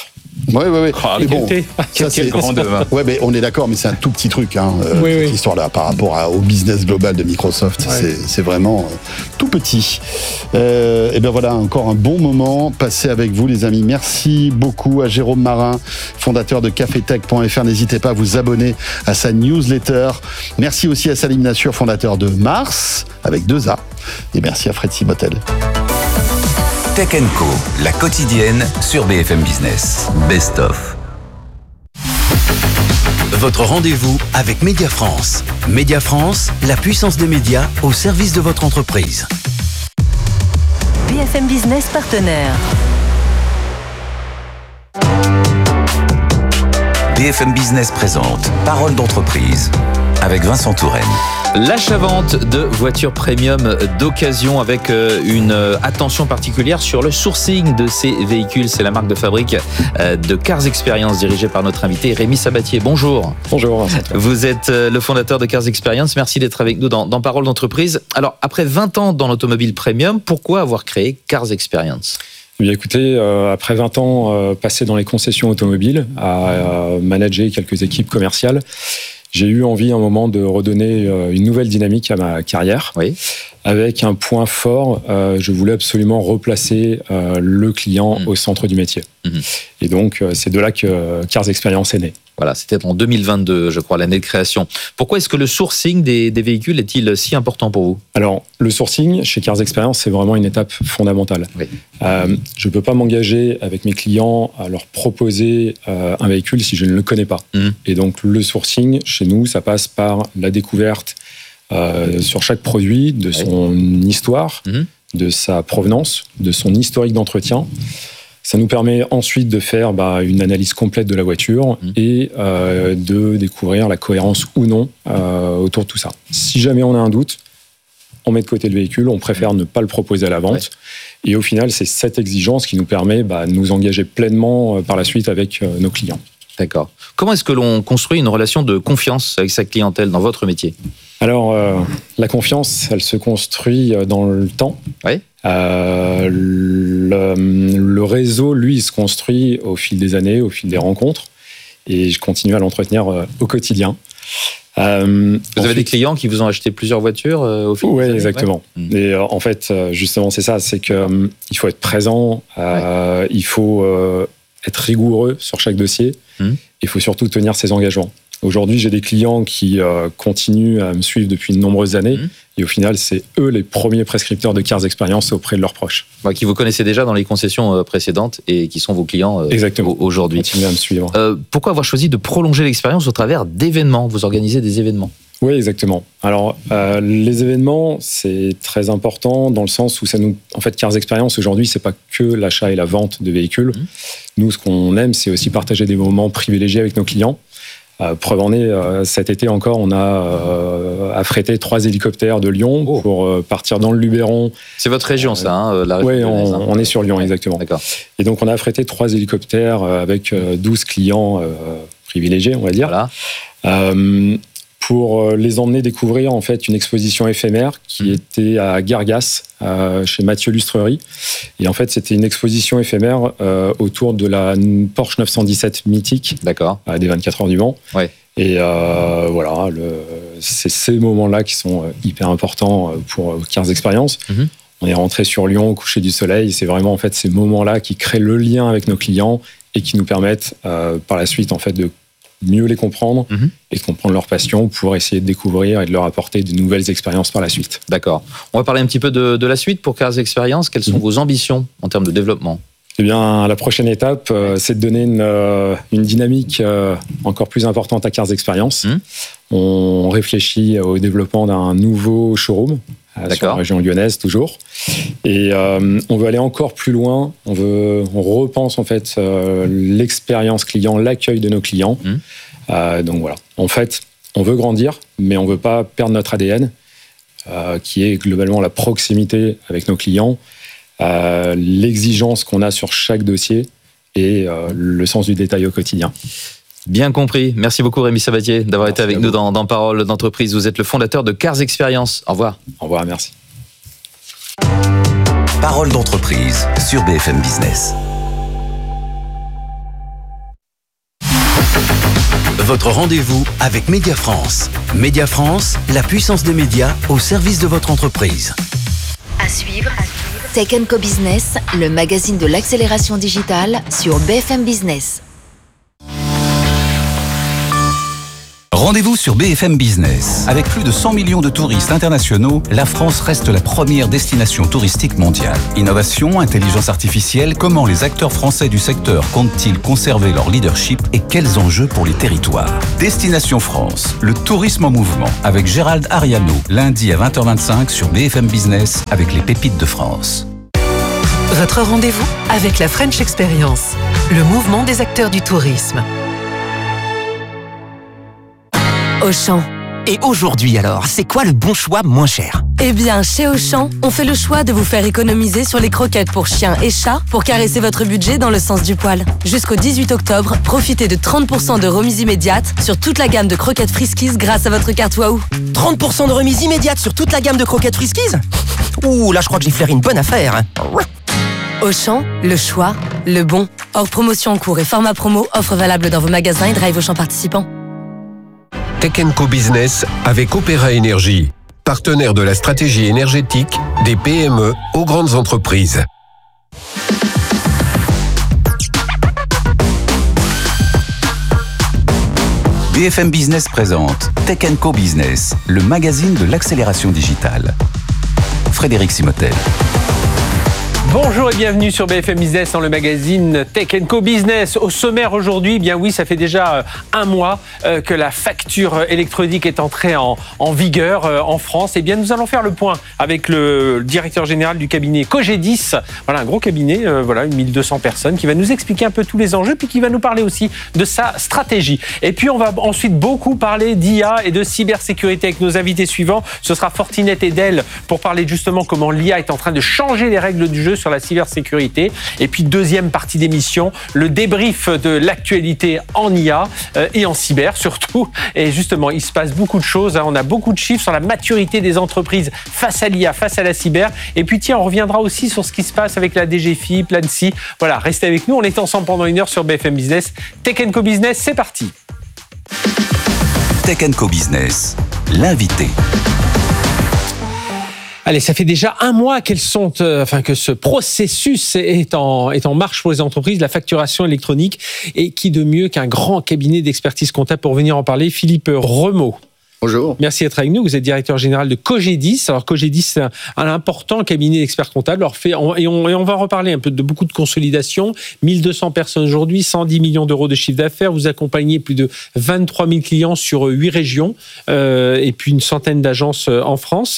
Ouais, ouais, ouais. Oh, mais bon, quelle ça, c'est grande main. Ouais, mais on est d'accord, mais c'est un tout petit truc, hein, euh, Oui, cette oui. histoire-là, par rapport à- au business global de Microsoft. Ouais. C'est, c'est vraiment euh, tout petit. Euh, et bien voilà, encore un bon moment passé avec vous, les amis. Merci beaucoup à Jérôme Marin, fondateur de cafetech point f r. N'hésitez pas à vous abonner à sa newsletter. Merci aussi à Salim Nassur, fondateur de Mars, avec deux A. Et merci à Fred Sibotel. Tech and Co, la quotidienne sur B F M Business. Best of. Votre rendez-vous avec Média France. Média France, la puissance des médias au service de votre entreprise. B F M Business partenaire. B F M Business présente Parole d'entreprise avec Vincent Touraine. L'achat-vente de voitures premium d'occasion avec une attention particulière sur le sourcing de ces véhicules. C'est la marque de fabrique de Cars Experience dirigée par notre invité Rémi Sabatier. Bonjour. Bonjour. Vous êtes le fondateur de Cars Experience. Merci d'être avec nous dans, dans Parole d'entreprise. Alors, après vingt ans dans l'automobile premium, pourquoi avoir créé Cars Experience ? Eh bien, écoutez, euh, après vingt ans euh, passés dans les concessions automobiles, à euh, manager quelques équipes commerciales, j'ai eu envie à un moment de redonner euh, une nouvelle dynamique à ma carrière. Oui. Avec un point fort, euh, je voulais absolument replacer euh, le client mmh. au centre du métier. Mmh. Et donc, euh, c'est de là que euh, Cars Experience est né. Voilà, c'était en deux mille vingt-deux, je crois, l'année de création. Pourquoi est-ce que le sourcing des, des véhicules est-il si important pour vous ? Alors, le sourcing, chez Cars Experience, c'est vraiment une étape fondamentale. Oui. Euh, je ne peux pas m'engager avec mes clients à leur proposer euh, un véhicule si je ne le connais pas. Mmh. Et donc, le sourcing, chez nous, ça passe par la découverte euh, sur chaque produit de son oui. histoire, mmh. de sa provenance, de son historique d'entretien. Ça nous permet ensuite de faire bah, une analyse complète de la voiture mmh. et euh, de découvrir la cohérence ou non euh, autour de tout ça. Si jamais on a un doute, on met de côté le véhicule, on préfère mmh. ne pas le proposer à la vente. Ouais. Et au final, c'est cette exigence qui nous permet bah, de nous engager pleinement euh, par la suite avec euh, nos clients. D'accord. Comment est-ce que l'on construit une relation de confiance avec sa clientèle dans votre métier ? Alors, euh, la confiance, elle se construit dans le temps. Oui. Euh, le, le réseau, lui, il se construit au fil des années, au fil des rencontres. Et je continue à l'entretenir euh, au quotidien. Euh, vous ensuite, avez des clients qui vous ont acheté plusieurs voitures euh, au fil ouais, des années ? Exactement. Ouais, exactement. Et euh, en fait, justement, c'est ça. C'est qu'il euh, faut être présent. Euh, ouais. Il faut euh, être rigoureux sur chaque dossier. Hum. Il faut surtout tenir ses engagements. Aujourd'hui, j'ai des clients qui euh, continuent à me suivre depuis de nombreuses années. Mmh. Et au final, c'est eux les premiers prescripteurs de Cars Experience auprès de leurs proches. Bah, qui vous connaissaient déjà dans les concessions euh, précédentes et qui sont vos clients euh, Exactement. aujourd'hui. Continuez à me suivre. Euh, pourquoi avoir choisi de prolonger l'expérience au travers d'événements ? Vous organisez des événements ? Oui, exactement. Alors, euh, les événements, c'est très important dans le sens où ça nous... En fait, Cars Experience, aujourd'hui, c'est pas que l'achat et la vente de véhicules. Mmh. Nous, ce qu'on aime, c'est aussi partager des moments privilégiés avec nos clients. Euh, preuve en est, euh, cet été encore, on a euh, affrété trois hélicoptères de Lyon oh. pour euh, partir dans le Luberon. C'est votre région, euh, ça, hein, la région Oui, on, on est sur Lyon, ouais, exactement. D'accord. Et donc, on a affrété trois hélicoptères avec euh, douze clients euh, privilégiés, on va dire. Voilà. Euh, pour les emmener découvrir en fait une exposition éphémère qui mmh. était à Gargas, euh, chez Mathieu Lustrerie. Et en fait, c'était une exposition éphémère euh, autour de la Porsche neuf cent dix-sept mythique, d'accord, euh, des vingt-quatre heures du Mans. Ouais. Et euh, voilà, le, c'est ces moments-là qui sont hyper importants pour Cars Experience. Mmh. On est rentré sur Lyon au coucher du soleil. C'est vraiment en fait ces moments-là qui créent le lien avec nos clients et qui nous permettent euh, par la suite en fait de mieux les comprendre mmh. et de comprendre leur passion pour essayer de découvrir et de leur apporter de nouvelles expériences par la suite. D'accord. On va parler un petit peu de, de la suite pour Cars Experience. Quelles sont mmh. vos ambitions en termes de développement ? Eh bien, la prochaine étape, euh, c'est de donner une, euh, une dynamique euh, encore plus importante à Cars Experience. Mmh. On réfléchit au développement d'un nouveau showroom euh, sur la région lyonnaise, toujours. Et euh, on veut aller encore plus loin. On veut, on repense en fait euh, l'expérience client, l'accueil de nos clients. Mmh. Euh, donc voilà. En fait, on veut grandir, mais on veut pas perdre notre A D N, euh, qui est globalement la proximité avec nos clients. Euh, l'exigence qu'on a sur chaque dossier et euh, le sens du détail au quotidien. Bien compris. Merci beaucoup Rémi Sabatier d'avoir merci été avec nous dans, dans Parole d'entreprise. Vous êtes le fondateur de Cars Experience. Au revoir. Au revoir, merci. Parole d'entreprise sur B F M Business. votre rendez-vous avec Média France. Média France, la puissance des médias au service de votre entreprise. À suivre, Tech and Co Business, le magazine de l'accélération digitale sur B F M Business. Rendez-vous sur B F M Business. Avec plus de cent millions de touristes internationaux, la France reste la première destination touristique mondiale. Innovation, intelligence artificielle, comment les acteurs français du secteur comptent-ils conserver leur leadership et quels enjeux pour les territoires? Destination France, le tourisme en mouvement, avec Gérald Ariano, lundi à vingt heures vingt-cinq sur B F M Business avec les pépites de France. Votre rendez-vous avec la French Experience, le mouvement des acteurs du tourisme. Auchan. Et aujourd'hui alors, c'est quoi le bon choix moins cher? Eh bien, chez Auchan, on fait le choix de vous faire économiser sur les croquettes pour chiens et chats pour caresser votre budget dans le sens du poil. Jusqu'au dix-huit octobre, profitez de trente pour cent de remise immédiate sur toute la gamme de croquettes Friskies grâce à votre carte Waouh. trente pour cent de remise immédiate sur toute la gamme de croquettes Friskies? Ouh, là je crois que j'ai flairé une bonne affaire. Auchan, le choix, le bon. Hors promotion en cours et format promo, offre valable dans vos magasins et drive Auchan participants. Tech and Co Business avec Opéra Énergie, partenaire de la stratégie énergétique des P M E aux grandes entreprises. B F M Business présente Tech and Co Business, le magazine de l'accélération digitale. Frédéric Simotel. Bonjour et bienvenue sur B F M Business dans le magazine Tech and Co Business. Au sommaire aujourd'hui, eh bien oui, ça fait déjà un mois que la facture électronique est entrée en, en vigueur en France. Eh bien, nous allons faire le point avec le directeur général du cabinet Cogedis. Voilà, un gros cabinet, euh, voilà, mille deux cents personnes, qui va nous expliquer un peu tous les enjeux, puis qui va nous parler aussi de sa stratégie. Et puis, on va ensuite beaucoup parler d'I A et de cybersécurité avec nos invités suivants. Ce sera Fortinet et Dell pour parler justement comment l'I A est en train de changer les règles du jeu sur la cybersécurité. Et puis deuxième partie d'émission, le débrief de l'actualité en I A euh, et en cyber surtout. Et justement, il se passe beaucoup de choses. Hein. On a beaucoup de chiffres sur la maturité des entreprises face à l'I A, face à la cyber. Et puis tiens, on reviendra aussi sur ce qui se passe avec la D G F I, l'ANSSI. Voilà, restez avec nous. On est ensemble pendant une heure sur B F M Business. Tech and Co Business, c'est parti. Tech and Co Business, l'invité. Allez, ça fait déjà un mois qu'elles sont, euh, enfin que ce processus est en est en marche pour les entreprises, la facturation électronique, et qui de mieux qu'un grand cabinet d'expertise comptable pour venir en parler, Philippe Remeau. Bonjour. Merci d'être avec nous. Vous êtes directeur général de Cogedis. Alors Cogedis, c'est un, un important cabinet d'experts comptables. Alors fait, on, et, on, et on va reparler un peu de beaucoup de consolidation. mille deux cents personnes aujourd'hui, cent dix millions d'euros de chiffre d'affaires. Vous accompagnez plus de vingt-trois mille clients sur huit régions euh, et puis une centaine d'agences en France.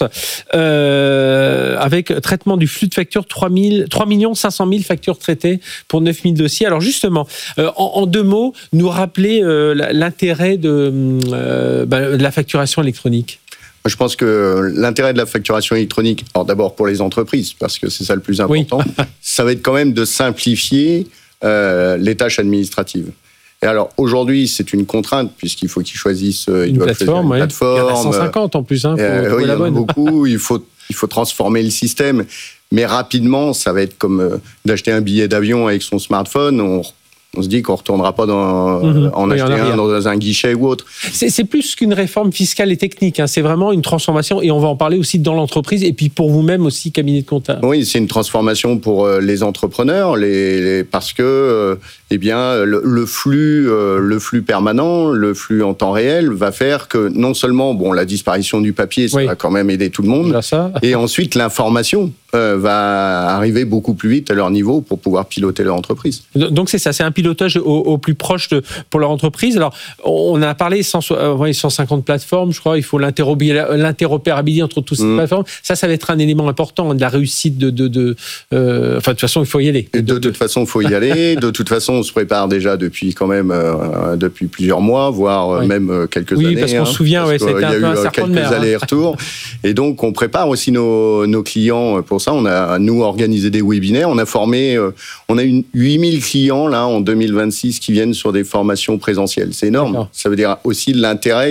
Euh, avec traitement du flux de factures, trois millions cinq cent mille factures traitées pour neuf mille dossiers. Alors justement, euh, en, en deux mots, nous rappeler euh, l'intérêt de, euh, bah, de la facture électronique. Je pense que l'intérêt de la facturation électronique, alors d'abord pour les entreprises, parce que c'est ça le plus important, oui. Ça va être quand même de simplifier euh, les tâches administratives. Et alors aujourd'hui, c'est une contrainte puisqu'il faut qu'ils choisissent ils une doivent plateforme. Une Oui. plateforme. Il y en a cent cinquante en plus. Hein, euh, oui, il y en a beaucoup. Il faut il faut transformer le système, mais rapidement, ça va être comme euh, d'acheter un billet d'avion avec son smartphone. On On se dit qu'on ne retournera pas dans, mmh, en oui, acheter un dans un guichet ou autre. C'est plus qu'une réforme fiscale et technique. Hein. C'est vraiment une transformation, et on va en parler aussi dans l'entreprise, et puis pour vous-même aussi, cabinet de comptable. Oui, c'est une transformation pour les entrepreneurs, les, les, parce que euh, eh bien, le, le, flux, euh, le flux permanent, le flux en temps réel va faire que non seulement bon, la disparition du papier, ça oui. va quand même aider tout le monde, ça. Et ensuite l'information euh, va arriver beaucoup plus vite à leur niveau pour pouvoir piloter leur entreprise. Donc c'est ça, c'est un pilotage au, au plus proche de, pour leur entreprise. Alors, on a parlé cent, euh, cent cinquante plateformes, je crois. Il faut l'interopérabilité entre toutes ces mmh. plateformes. Ça, ça va être un élément important de la réussite de... de, de euh, enfin, de toute façon, il faut y aller. De, de, de toute façon, il faut y aller. De toute façon, on se prépare déjà depuis quand même euh, depuis plusieurs mois, voire oui. même quelques oui, années. Oui, parce qu'on hein, se souvient, ouais, c'était un peu un serpent de mer. Il y a eu quelques allers-retours. Et donc, on prépare aussi nos, nos clients pour ça. On a, nous, organisé des webinaires. On a formé... Euh, on a eu huit mille clients, là, en deux mille vingt-six, qui viennent sur des formations présentielles. C'est énorme. Ça veut dire aussi l'intérêt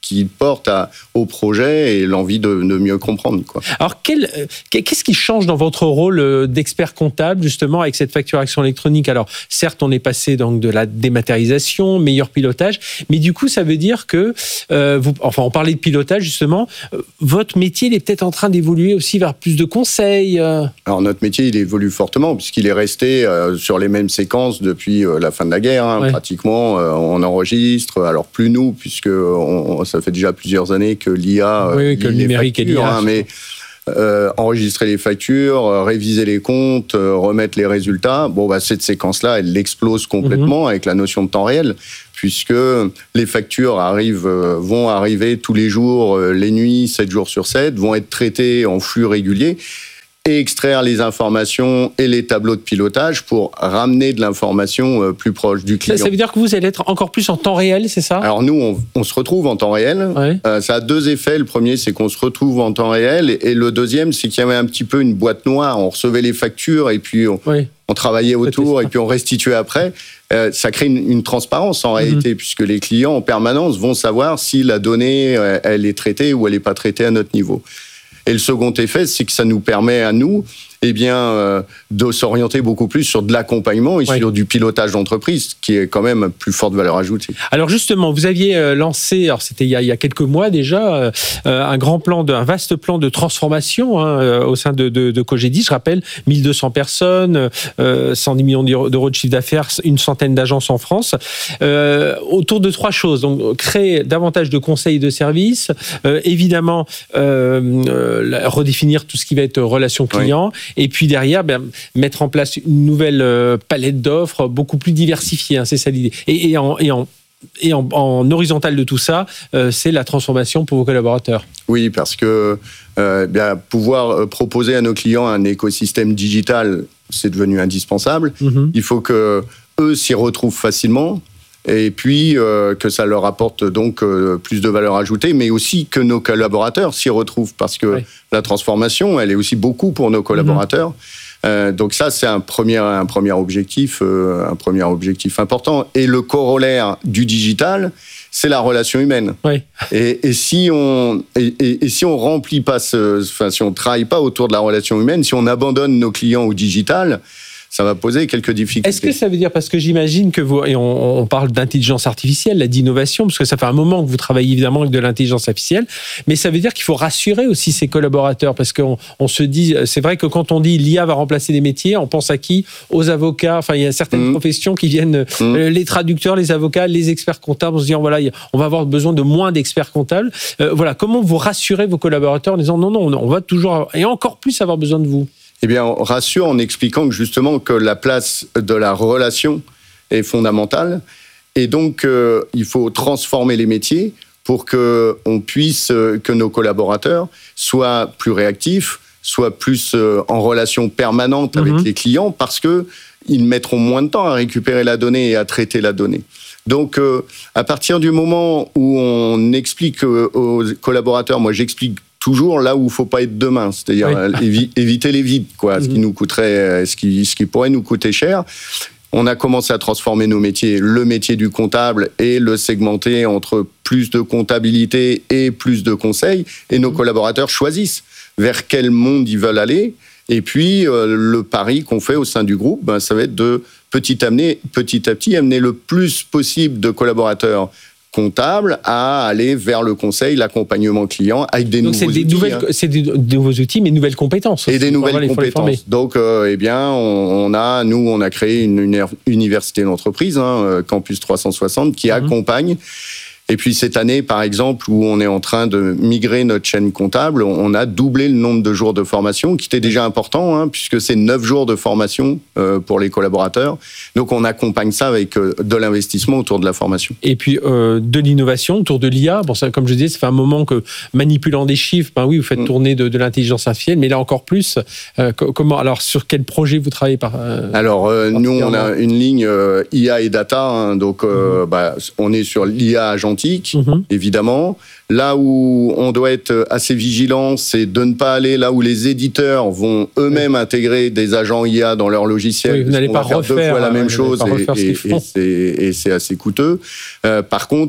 qui porte à, au projet et l'envie de, de mieux comprendre, quoi. Alors, quel, qu'est-ce qui change dans votre rôle d'expert comptable, justement, avec cette facturation électronique? Alors, certes, on est passé donc de la dématérialisation, meilleur pilotage, mais du coup, ça veut dire que, euh, vous, enfin, on parlait de pilotage, justement, euh, votre métier, il est peut-être en train d'évoluer aussi vers plus de conseils. Euh... Alors, notre métier, il évolue fortement, puisqu'il est resté euh, sur les mêmes séquences depuis euh, la fin de la guerre, hein, ouais. Pratiquement. Euh, on enregistre, alors plus nous, puisque on, ça fait déjà plusieurs années que l'I A, oui, que le numérique factures, et l'I A, hein, mais euh, enregistrer les factures, euh, réviser les comptes, euh, remettre les résultats. Bon, bah, cette séquence-là, elle explose complètement mm-hmm. avec la notion de temps réel, puisque les factures arrivent, euh, vont arriver tous les jours, euh, les nuits, sept jours sur sept, vont être traitées en flux régulier. Et extraire les informations et les tableaux de pilotage pour ramener de l'information plus proche du client. Ça, ça veut dire que vous allez être encore plus en temps réel, c'est ça? Alors nous, on, on se retrouve en temps réel. Ouais. Euh, ça a deux effets. Le premier, c'est qu'on se retrouve en temps réel. Et, et le deuxième, c'est qu'il y avait un petit peu une boîte noire. On recevait les factures et puis on, ouais. on travaillait autour et puis on restituait après. Euh, ça crée une, une transparence en réalité, mm-hmm. puisque les clients en permanence vont savoir si la donnée, elle est traitée ou elle n'est pas traitée à notre niveau. Et le second effet, c'est que ça nous permet à nous, eh bien, euh, de s'orienter beaucoup plus sur de l'accompagnement et oui. sur du pilotage d'entreprise, qui est quand même plus forte valeur ajoutée. Alors justement, vous aviez lancé, alors c'était il y a, il y a quelques mois déjà, euh, un grand plan, de, un vaste plan de transformation hein, au sein de, de, de Cogedis. Je rappelle, mille deux cents personnes, euh, cent dix millions d'euros de chiffre d'affaires, une centaine d'agences en France, euh, autour de trois choses. Donc, créer davantage de conseils et de services, euh, évidemment, euh, euh, redéfinir tout ce qui va être relation client. Oui. Et puis derrière, ben, mettre en place une nouvelle euh, palette d'offres beaucoup plus diversifiée, hein, c'est ça l'idée. Et, et, en, et, en, et en, en horizontal de tout ça, euh, c'est la transformation pour vos collaborateurs. Oui, parce que euh, bien, pouvoir proposer à nos clients un écosystème digital, c'est devenu indispensable. Mm-hmm. Il faut que eux s'y retrouvent facilement. Et puis euh, que ça leur apporte donc euh, plus de valeur ajoutée, mais aussi que nos collaborateurs s'y retrouvent, parce que oui. la transformation, elle est aussi beaucoup pour nos collaborateurs. Mmh. Euh, donc ça, c'est un premier, un premier objectif, euh, un premier objectif important. Et le corollaire du digital, c'est la relation humaine. Oui. Et, et si on et, et, et si on remplit pas, ce, enfin si on travaille pas autour de la relation humaine, si on abandonne nos clients au digital, ça va poser quelques difficultés. Est-ce que ça veut dire, parce que j'imagine que vous, et on, on parle d'intelligence artificielle, d'innovation, parce que ça fait un moment que vous travaillez évidemment avec de l'intelligence artificielle, mais ça veut dire qu'il faut rassurer aussi ses collaborateurs, parce qu'on on se dit, c'est vrai que quand on dit l'I A va remplacer des métiers, on pense à qui? Aux avocats, enfin il y a certaines mmh. professions qui viennent, mmh. les traducteurs, les avocats, les experts comptables, on se dit, voilà, on va avoir besoin de moins d'experts comptables. Euh, voilà, comment vous rassurez vos collaborateurs en disant non, non, on va toujours, et encore plus avoir besoin de vous? Eh bien, on rassure en expliquant que justement que la place de la relation est fondamentale. Et donc, euh, il faut transformer les métiers pour que on puisse, euh, que nos collaborateurs soient plus réactifs, soient plus euh, en relation permanente avec mmh. les clients, parce que ils mettront moins de temps à récupérer la donnée et à traiter la donnée. Donc, euh, à partir du moment où on explique euh, aux collaborateurs, moi j'explique toujours là où il ne faut pas être demain, c'est-à-dire oui. évi- éviter les vides, quoi, mmh. ce qui nous coûterait, ce qui, ce qui pourrait nous coûter cher. On a commencé à transformer nos métiers, le métier du comptable, et le segmenter entre plus de comptabilité et plus de conseils, et nos mmh. collaborateurs choisissent vers quel monde ils veulent aller. Et puis, euh, le pari qu'on fait au sein du groupe, ben, ça va être de petit, amener, petit à petit amener le plus possible de collaborateurs comptable à aller vers le conseil, l'accompagnement client avec des Donc nouveaux c'est des outils. Nouvelles, hein. C'est des nouveaux outils, mais nouvelles compétences. Et aussi, des nouvelles compétences. Donc, euh, eh bien, on, on a, nous, on a créé une, une université d'entreprise, hein, Campus trois cent soixante, qui mmh. accompagne. Et puis cette année, par exemple, où on est en train de migrer notre chaîne comptable, on a doublé le nombre de jours de formation, qui était déjà important, hein, puisque c'est neuf jours de formation euh, pour les collaborateurs. Donc on accompagne ça avec euh, de l'investissement autour de la formation. Et puis euh, de l'innovation autour de l'I A. Bon, ça, comme je disais, ça fait un moment que manipulant des chiffres, ben oui, vous faites mmh. tourner de, de l'intelligence artificielle, mais là encore plus. Euh, comment, alors sur quel projet vous travaillez par euh, Alors euh, nous, on a une ligne euh, I A et data, hein, donc euh, mmh. bah, on est sur l'I A agentique. Mmh. Évidemment. Là où on doit être assez vigilant, c'est de ne pas aller là où les éditeurs vont eux-mêmes oui. intégrer des agents I A dans leur logiciel. Oui, vous n'allez pas faire refaire deux fois la même chose et, et, et, et, c'est, et c'est assez coûteux. Euh, par contre,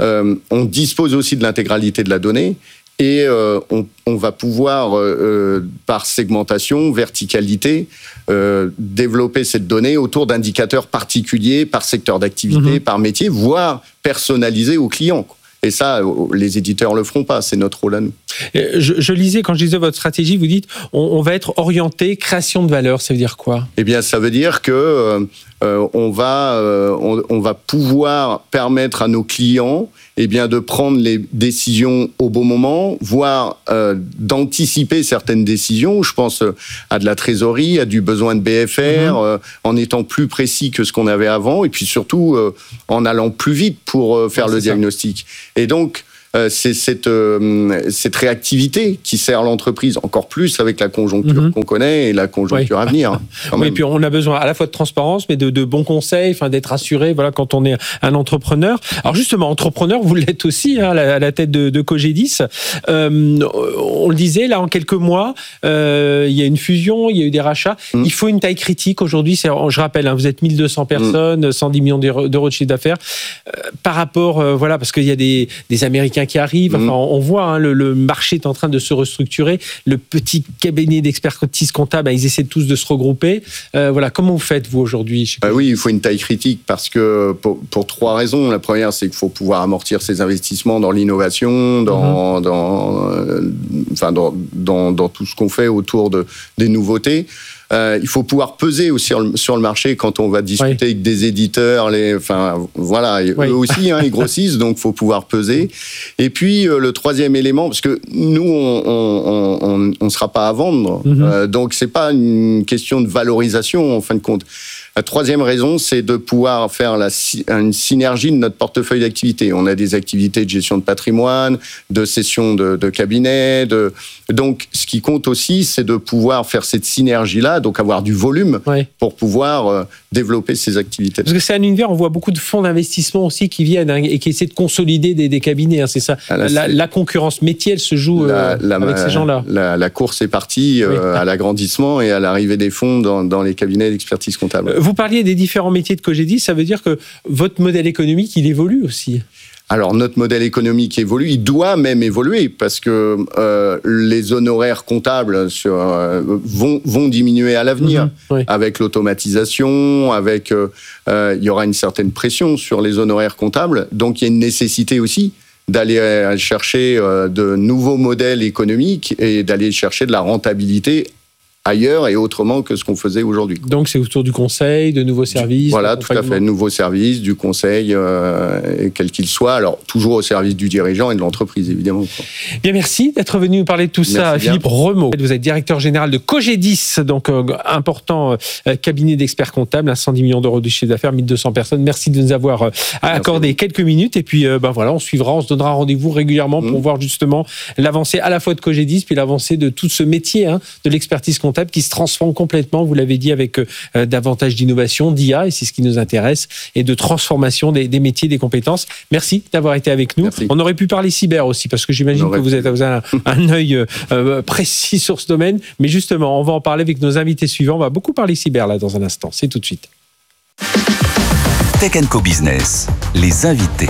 euh, on dispose aussi de l'intégralité de la donnée. Et euh, on, on va pouvoir, euh, par segmentation, verticalité, euh, développer cette donnée autour d'indicateurs particuliers, par secteur d'activité, mmh. par métier, voire personnalisés aux clients. Et ça, les éditeurs le feront pas, c'est notre rôle à nous. Je, je lisais, quand je lisais votre stratégie, vous dites on, on va être orienté création de valeur, ça veut dire quoi ? Eh bien, ça veut dire que euh, on, va, euh, on, on va pouvoir permettre à nos clients eh bien, de prendre les décisions au bon moment, voire euh, d'anticiper certaines décisions. Je pense à de la trésorerie, à du besoin de B F R, mmh. euh, en étant plus précis que ce qu'on avait avant, et puis surtout euh, en allant plus vite pour euh, faire ouais, le diagnostic. Ça. Et donc, euh, c'est cette, euh, cette réactivité qui sert l'entreprise encore plus avec la conjoncture mmh. qu'on connaît et la conjoncture oui. à venir. Oui, et puis on a besoin à la fois de transparence, mais de, de bons conseils, enfin d'être assuré. Voilà, quand on est un entrepreneur. Alors justement, entrepreneur, vous l'êtes aussi hein, à, la, à la tête de, de Cogedis. Euh, on le disait là, en quelques mois, euh, il y a une fusion, il y a eu des rachats. Mmh. Il faut une taille critique aujourd'hui. C'est, je rappelle, hein, vous êtes mille deux cents personnes, mmh. cent dix millions d'euros de chiffre d'affaires. Euh, par rapport, euh, voilà, parce qu'il y a des, des Américains qui arrivent. Enfin, mmh. on voit hein, le, le marché est en train de se restructurer. Le petit cabinet d'expertise comptable, ils essaient tous de se regrouper. Euh, voilà, comment vous faites vous aujourd'hui ? euh, Oui, il faut une taille critique parce que pour, pour trois raisons. La première, c'est qu'il faut pouvoir amortir ses investissements dans l'innovation, dans, mmh. dans, euh, enfin, dans, dans, dans tout ce qu'on fait autour de, des nouveautés. Euh, il faut pouvoir peser aussi sur le, sur le marché quand on va discuter oui. avec des éditeurs. Les, enfin, voilà, oui. eux aussi, hein, ils grossissent, donc il faut pouvoir peser. Et puis, euh, le troisième élément, parce que nous, on ne sera pas à vendre, mm-hmm. euh, donc c'est pas une question de valorisation, en fin de compte. La troisième raison, c'est de pouvoir faire la, une synergie de notre portefeuille d'activités. On a des activités de gestion de patrimoine, de cession de, de cabinet. De... Donc, ce qui compte aussi, c'est de pouvoir faire cette synergie-là, donc avoir du volume oui. pour pouvoir euh, développer ces activités. Parce que c'est un univers, on voit beaucoup de fonds d'investissement aussi qui viennent hein, et qui essaient de consolider des, des cabinets. Hein, c'est ça. Ah, là, la, c'est... la concurrence métier, elle se joue euh, la, la, avec ces gens-là. La, la course est partie euh, oui. à l'agrandissement et à l'arrivée des fonds dans, dans les cabinets d'expertise comptable. Vous parliez des différents métiers de Cogedis, ça veut dire que votre modèle économique, il évolue aussi. Alors, notre modèle économique évolue, il doit même évoluer parce que euh, les honoraires comptables sur, euh, vont, vont diminuer à l'avenir. Mmh, oui. Avec l'automatisation, avec, euh, euh, il y aura une certaine pression sur les honoraires comptables. Donc, il y a une nécessité aussi d'aller chercher euh, de nouveaux modèles économiques et d'aller chercher de la rentabilité ailleurs et autrement que ce qu'on faisait aujourd'hui. Donc c'est autour du conseil, de nouveaux services. Voilà, tout à fait, nouveaux services, du conseil, euh, quel qu'il soit. Alors toujours au service du dirigeant et de l'entreprise, évidemment. Bien, merci d'être venu nous parler de tout merci ça, bien. Philippe Remeau. Vous êtes directeur général de Cogedis, donc euh, important euh, cabinet d'experts comptables, à cent dix millions d'euros de chiffre d'affaires, mille deux cents personnes. Merci de nous avoir euh, accordé merci. quelques minutes. Et puis, euh, ben voilà, on suivra, on se donnera rendez-vous régulièrement mmh. pour voir justement l'avancée à la fois de Cogedis, puis l'avancée de tout ce métier hein, de l'expertise comptable qui se transforme complètement, vous l'avez dit, avec euh, davantage d'innovation, d'I A, et c'est ce qui nous intéresse, et de transformation des, des métiers, des compétences. Merci d'avoir été avec nous. Merci. On aurait pu parler cyber aussi, parce que j'imagine que vous, êtes, vous avez un, un œil euh, précis sur ce domaine, mais justement, on va en parler avec nos invités suivants. On va beaucoup parler cyber là dans un instant. C'est tout de suite. Tech and Co Business, les invités.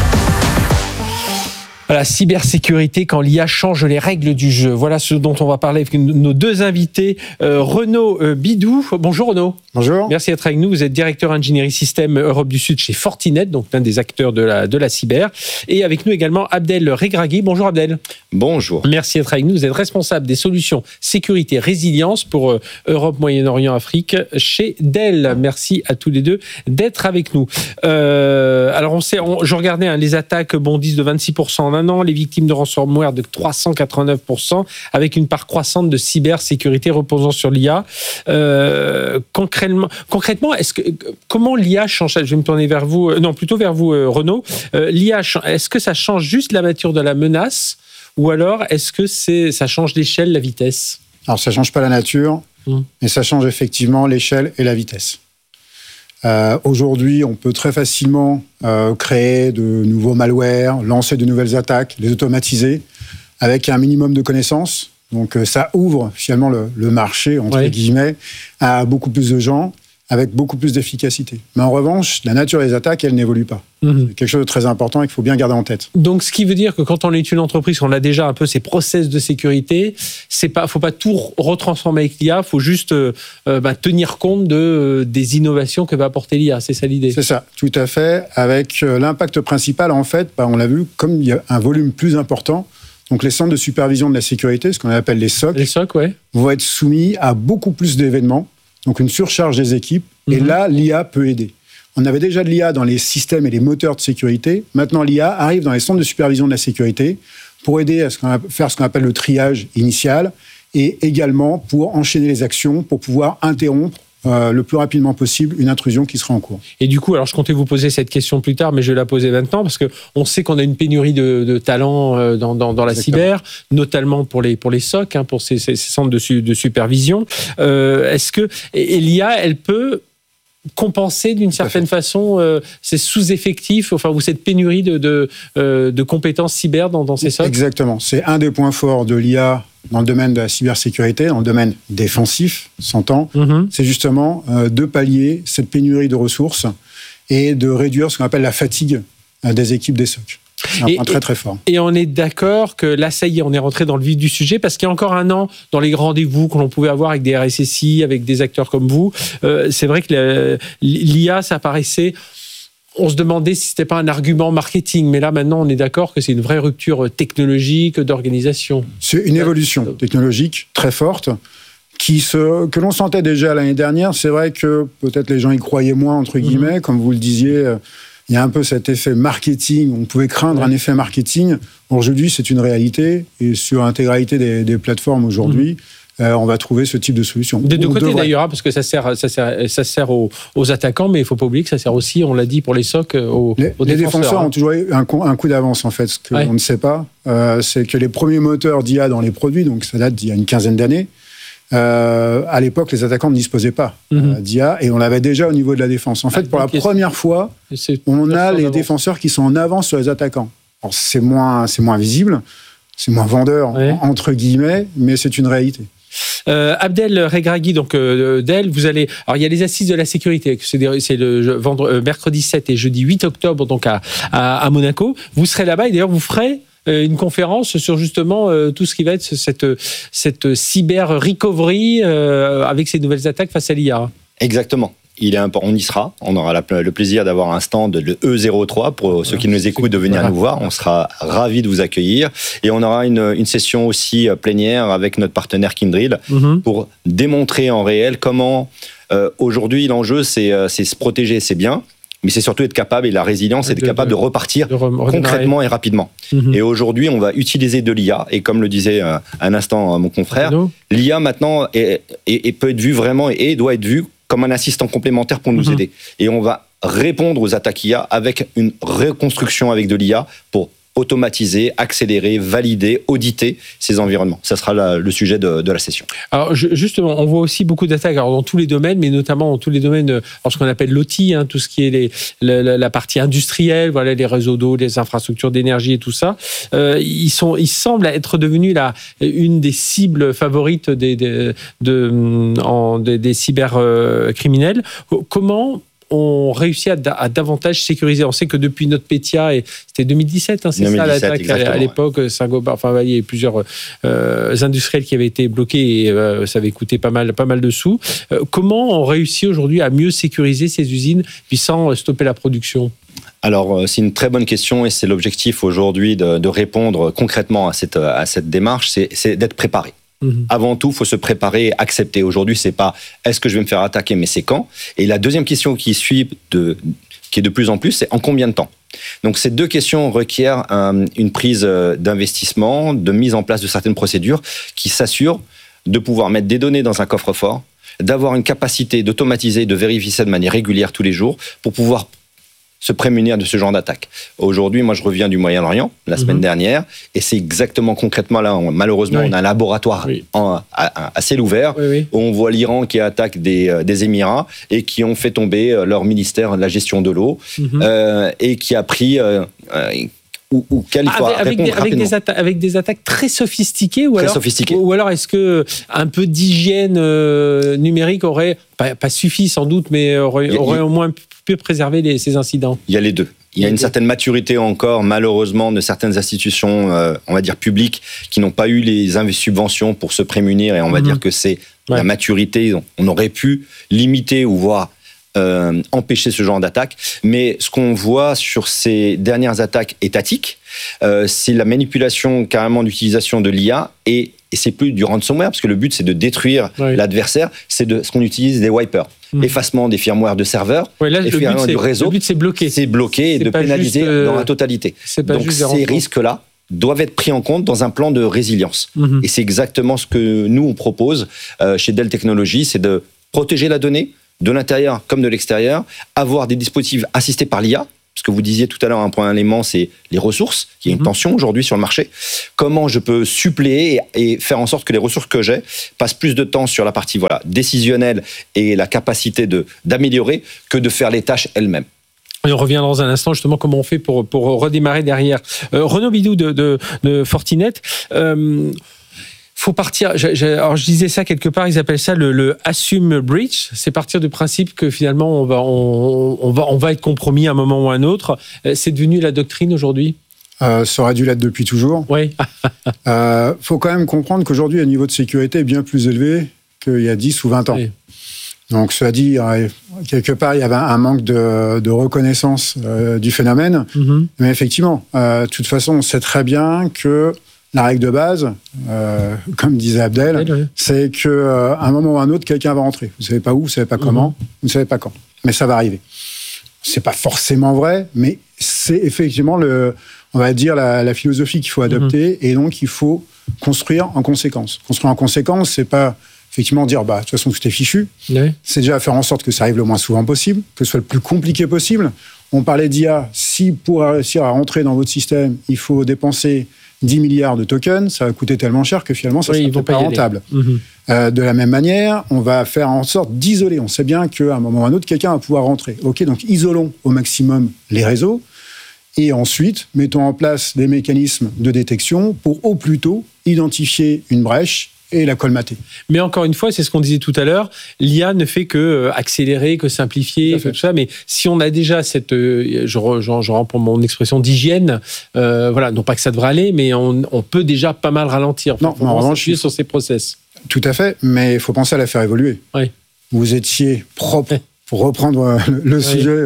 Voilà, cybersécurité quand l'I A change les règles du jeu. Voilà ce dont on va parler avec nos deux invités. Euh, Renaud euh, Bidou. Bonjour Renaud. Bonjour. Merci d'être avec nous. Vous êtes directeur ingénierie système Europe du Sud chez Fortinet, donc l'un des acteurs de la, de la cyber. Et avec nous également Abdel Regragui. Bonjour Abdel. Bonjour. Merci d'être avec nous. Vous êtes responsable des solutions sécurité résilience pour euh, Europe, Moyen-Orient, Afrique chez Dell. Merci à tous les deux d'être avec nous. Euh, alors on sait, on, je regardais hein, les attaques bondissent de vingt-six pour cent en un an, les victimes de ransomware de trois cent quatre-vingt-neuf pour cent, avec une part croissante de cybersécurité reposant sur l'I A. Euh, concrètement, concrètement, est-ce que comment l'I A change? Je vais me tourner vers vous, non plutôt vers vous, Renaud. Euh, L'I A, est-ce que ça change juste la nature de la menace, ou alors est-ce que c'est ça change l'échelle, la vitesse? Alors ça change pas la nature, mmh. mais ça change effectivement l'échelle et la vitesse. Euh, aujourd'hui, on peut très facilement euh, créer de nouveaux malwares, lancer de nouvelles attaques, les automatiser avec un minimum de connaissances. Donc, euh, ça ouvre finalement le, le marché, entre oui. guillemets, à beaucoup plus de gens, avec beaucoup plus d'efficacité. Mais en revanche, la nature des attaques, elle n'évolue pas. Mmh. C'est quelque chose de très important et qu'il faut bien garder en tête. Donc, ce qui veut dire que quand on est une entreprise, on a déjà un peu ses process de sécurité, c'est pas, faut pas tout retransformer avec l'I A, faut juste euh, bah, tenir compte de, euh, des innovations que va apporter l'I A. C'est ça l'idée? C'est ça, tout à fait. Avec euh, l'impact principal, en fait, bah, on l'a vu, comme il y a un volume plus important, donc les centres de supervision de la sécurité, ce qu'on appelle les S O C, les S O C ouais. vont être soumis à beaucoup plus d'événements, donc une surcharge des équipes, mmh. et là, l'I A peut aider. On avait déjà de l'I A dans les systèmes et les moteurs de sécurité. Maintenant, l'I A arrive dans les centres de supervision de la sécurité pour aider à ce qu'on a, faire ce qu'on appelle le triage initial et également pour enchaîner les actions, pour pouvoir interrompre euh, le plus rapidement possible une intrusion qui sera en cours. Et du coup, alors je comptais vous poser cette question plus tard, mais je vais la poser maintenant parce qu'on sait qu'on a une pénurie de, de talents euh, dans, dans, dans la Exactement. cyber, notamment pour les, pour les S O C, hein, pour ces, ces centres de, su, de supervision. Euh, est-ce que et, et l'I A, elle peut compenser d'une certaine façon euh, ces sous-effectifs, enfin ou cette pénurie de, de, euh, de compétences cyber dans, dans ces S O C? Exactement. C'est un des points forts de l'I A dans le domaine de la cybersécurité, dans le domaine défensif, s'entend. Mm-hmm. C'est justement euh, de pallier cette pénurie de ressources et de réduire ce qu'on appelle la fatigue euh, des équipes des S O C. C'est un et, point très très fort. Et on est d'accord que là, ça y est, on est rentré dans le vif du sujet, parce qu'il y a encore un an, dans les rendez-vous que l'on pouvait avoir avec des R S S I, avec des acteurs comme vous, euh, c'est vrai que l'I A, ça paraissait... On se demandait si c'était pas un argument marketing, mais là maintenant on est d'accord que c'est une vraie rupture technologique, d'organisation. C'est une évolution technologique très forte qui se, que l'on sentait déjà l'année dernière. C'est vrai que peut-être les gens y croyaient moins, entre guillemets, mmh. comme vous le disiez. Il y a un peu cet effet marketing. On pouvait craindre ouais. un effet marketing. Aujourd'hui, c'est une réalité. Et sur l'intégralité des, des plateformes aujourd'hui, mmh. euh, on va trouver ce type de solution. Des deux on côtés devrait. d'ailleurs, parce que ça sert, ça sert, ça sert aux, aux attaquants, mais il ne faut pas oublier que ça sert aussi, on l'a dit, pour les S O C, aux, les, aux les défenseurs. défenseurs hein. ont toujours eu un, un coup d'avance, en fait. Ce qu'on ouais. ne sait pas, euh, c'est que les premiers moteurs d'I A dans les produits, donc ça date d'il y a une quinzaine d'années, Euh, à l'époque, les attaquants ne disposaient pas mmh. euh, d'I A et on l'avait déjà au niveau de la défense. En fait, pour la première fois, on a les défenseurs qui sont en avance sur les attaquants. Alors, c'est moins, c'est moins visible, c'est moins vendeur, ouais. entre guillemets, mais c'est une réalité. Euh, Abdel Regragui, donc euh, d'El, vous allez. Alors il y a les assises de la sécurité, c'est, des, c'est le vendre, euh, mercredi sept et jeudi huit octobre, donc à, à, à Monaco. Vous serez là-bas et d'ailleurs vous ferez une conférence sur justement euh, tout ce qui va être cette, cette cyber recovery euh, avec ces nouvelles attaques face à l'I A. Exactement. Il est important, on y sera. On aura la, le plaisir d'avoir un stand de E zéro trois pour ceux qui nous écoutent de venir voilà. nous voir. On sera ravis de vous accueillir. Et on aura une, une session aussi plénière avec notre partenaire Kindred mm-hmm. pour démontrer en réel comment euh, aujourd'hui l'enjeu c'est, c'est se protéger, c'est bien. Mais c'est surtout être capable, et la résilience, c'est être capable de repartir de concrètement et rapidement. Mmh. Et aujourd'hui, on va utiliser de l'I A, et comme le disait euh, un instant euh, mon confrère, l'I A maintenant est, est, est, peut être vue vraiment, et doit être vue comme un assistant complémentaire pour nous mmh. aider. Et on va répondre aux attaques I A avec une reconstruction avec de l'I A pour automatiser, accélérer, valider, auditer ces environnements. Ça sera la, le sujet de, de la session. Alors justement, on voit aussi beaucoup d'attaques alors, dans tous les domaines, mais notamment dans tous les domaines, alors, ce qu'on appelle l'O T, hein, tout ce qui est les, la, la partie industrielle, voilà, les réseaux d'eau, les infrastructures d'énergie et tout ça. Euh, ils, sont, ils semblent être devenus la, une des favorites des, des, de, en, des, des cybercriminels. Comment on réussit à, à davantage sécuriser. On sait que depuis notre Petya, et c'était deux mille dix-sept, hein, c'est deux mille dix-sept, ça l'attaque à, à l'époque, ouais. Saint-Gobain, enfin il y avait plusieurs euh, industriels qui avaient été bloqués et euh, ça avait coûté pas mal, pas mal de sous. Euh, comment on réussit aujourd'hui à mieux sécuriser ces usines puis sans stopper la production ? Alors, c'est une très bonne question et c'est l'objectif aujourd'hui de, de répondre concrètement à cette, à cette démarche, c'est, c'est d'être préparé. Mmh. Avant tout, il faut se préparer et accepter. Aujourd'hui, c'est pas est-ce que je vais me faire attaquer, mais c'est quand. Et la deuxième question qui suit, de, qui est de plus en plus, c'est en combien de temps. Donc ces deux questions requièrent un, une prise d'investissement, de mise en place de certaines procédures qui s'assurent de pouvoir mettre des données dans un coffre-fort, d'avoir une capacité d'automatiser, de vérifier ça de manière régulière tous les jours pour pouvoir se prémunir de ce genre d'attaque. Aujourd'hui, moi, je reviens du Moyen-Orient, la semaine mmh. dernière, et c'est exactement concrètement là, on, malheureusement, oui. on a un laboratoire oui. en, à, à ciel ouvert, oui, oui. où on voit l'Iran qui attaque des, des Émirats et qui ont fait tomber leur ministère de la gestion de l'eau, mmh. euh, et qui a pris... Euh, euh, ou, ou quel il faut avec, avec, des, avec, des atta- avec des attaques très sophistiquées ou très alors, sophistiquées. Ou alors est-ce que un peu d'hygiène euh, numérique aurait pas, pas suffi sans doute, mais aurait, a, aurait a, au moins pu préserver les, ces incidents? Il y a les deux. Il y a une certaine maturité encore, malheureusement, de certaines institutions, euh, on va dire publiques, qui n'ont pas eu les subventions pour se prémunir, et on va mmh. dire que c'est ouais. la maturité. On aurait pu limiter ou voir euh, empêcher ce genre d'attaque. Mais ce qu'on voit sur ces dernières attaques étatiques, euh, c'est la manipulation carrément d'utilisation de l'I A, et, et c'est plus du ransomware, parce que le but c'est de détruire oui. l'adversaire, c'est de ce qu'on utilise des wipers. Mmh. Effacement des firmware de serveurs, ouais, là, effacement du réseau. Le but, c'est bloquer. C'est bloquer et de pénaliser juste, euh, dans la totalité. Donc ces risques-là doivent être pris en compte dans un plan de résilience. Mmh. Et c'est exactement ce que nous, on propose euh, chez Dell Technologies, c'est de protéger la donnée de l'intérieur comme de l'extérieur, avoir des dispositifs assistés par l'I A, ce que vous disiez tout à l'heure, un point élément, c'est les ressources. Il y a une tension aujourd'hui sur le marché. Comment je peux suppléer et faire en sorte que les ressources que j'ai passent plus de temps sur la partie voilà, décisionnelle et la capacité de, d'améliorer que de faire les tâches elles-mêmes. Et on revient dans un instant justement comment on fait pour, pour redémarrer derrière. Euh, Renaud Bidou de, de, de Fortinet, euh, faut partir. Je, je, alors je disais ça quelque part, ils appellent ça le, le assume breach. C'est partir du principe que finalement on va, on, on va, on va être compromis à un moment ou à un autre. C'est devenu la doctrine aujourd'hui. Euh, ça aurait dû l'être depuis toujours. Oui. euh, faut quand même comprendre qu'aujourd'hui le niveau de sécurité est bien plus élevé qu'il y a dix ou vingt ans. Oui. Donc, cela dit, quelque part, il y avait un manque de, de reconnaissance euh, du phénomène. Mm-hmm. Mais effectivement, euh, de toute façon, on sait très bien que la règle de base, euh, comme disait Abdel, oui, oui. c'est qu'à euh, un moment ou à un autre, quelqu'un va rentrer. Vous ne savez pas où, vous ne savez pas comment, mm-hmm. vous ne savez pas quand. Mais ça va arriver. Ce n'est pas forcément vrai, mais c'est effectivement, le, on va dire, la, la philosophie qu'il faut adopter. Mm-hmm. Et donc, il faut construire en conséquence. Construire en conséquence, ce n'est pas effectivement dire, bah, de toute façon, tout est fichu. Oui. C'est déjà faire en sorte que ça arrive le moins souvent possible, que ce soit le plus compliqué possible. On parlait d'I A. Si pour réussir à rentrer dans votre système, il faut dépenser dix milliards de tokens, ça va coûter tellement cher que finalement, ça ne oui, sera pas rentable. Mmh. Euh, de la même manière, on va faire en sorte d'isoler. On sait bien qu'à un moment ou à un autre, quelqu'un va pouvoir rentrer. OK, donc isolons au maximum les réseaux. Et ensuite, mettons en place des mécanismes de détection pour au plus tôt identifier une brèche et la colmater. Mais encore une fois, c'est ce qu'on disait tout à l'heure, l'I A ne fait que accélérer, que simplifier, que tout ça, mais si on a déjà cette, je, je, je reprends mon expression d'hygiène, euh, voilà, non pas que ça devrait aller, mais on, on peut déjà pas mal ralentir. Non, faut en revanche, s'appuyer sur ces process. Tout à fait, mais il faut penser à la faire évoluer. Oui. Vous étiez propre, pour reprendre le, le oui. sujet,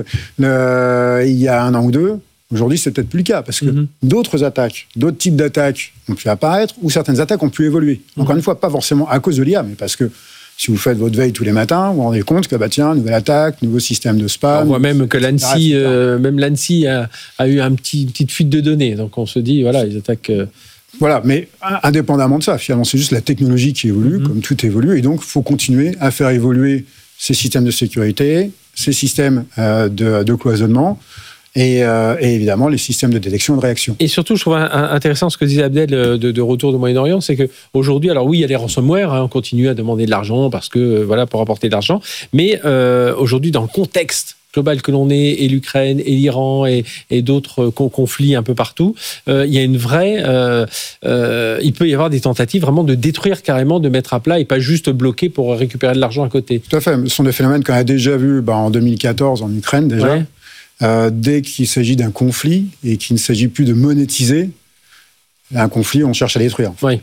le, il y a un an ou deux. Aujourd'hui, c'est peut-être plus le cas, parce que mm-hmm. d'autres attaques, d'autres types d'attaques ont pu apparaître, ou certaines attaques ont pu évoluer. Mm-hmm. Encore une fois, pas forcément à cause de l'I A, mais parce que si vous faites votre veille tous les matins, vous vous rendez compte que, bah, tiens, nouvelle attaque, nouveau système de spam. On voit même que l'ANSSI, euh, même l'ANSSI a, a eu un petit, une petite fuite de données. Donc on se dit, voilà, ils attaquent. Euh... Voilà, mais indépendamment de ça, finalement, c'est juste la technologie qui évolue, mm-hmm. comme tout évolue, et donc il faut continuer à faire évoluer ces systèmes de sécurité, ces systèmes euh, de, de cloisonnement. Et, euh, et évidemment, les systèmes de détection et de réaction. Et surtout, je trouve intéressant ce que disait Abdel de, de retour du Moyen-Orient, c'est qu'aujourd'hui, alors oui, il y a les ransomware, hein, on continue à demander de l'argent parce que, voilà, pour apporter de l'argent, mais euh, aujourd'hui, dans le contexte global que l'on est, et l'Ukraine, et l'Iran, et, et d'autres conflits un peu partout, euh, il y a une vraie... Euh, euh, il peut y avoir des tentatives vraiment de détruire carrément, de mettre à plat, et pas juste bloquer pour récupérer de l'argent à côté. Tout à fait. Ce sont des phénomènes qu'on a déjà vus bah, en deux mille quatorze en Ukraine, déjà. Ouais. Euh, dès qu'il s'agit d'un conflit et qu'il ne s'agit plus de monétiser, un conflit, on cherche à détruire. Oui.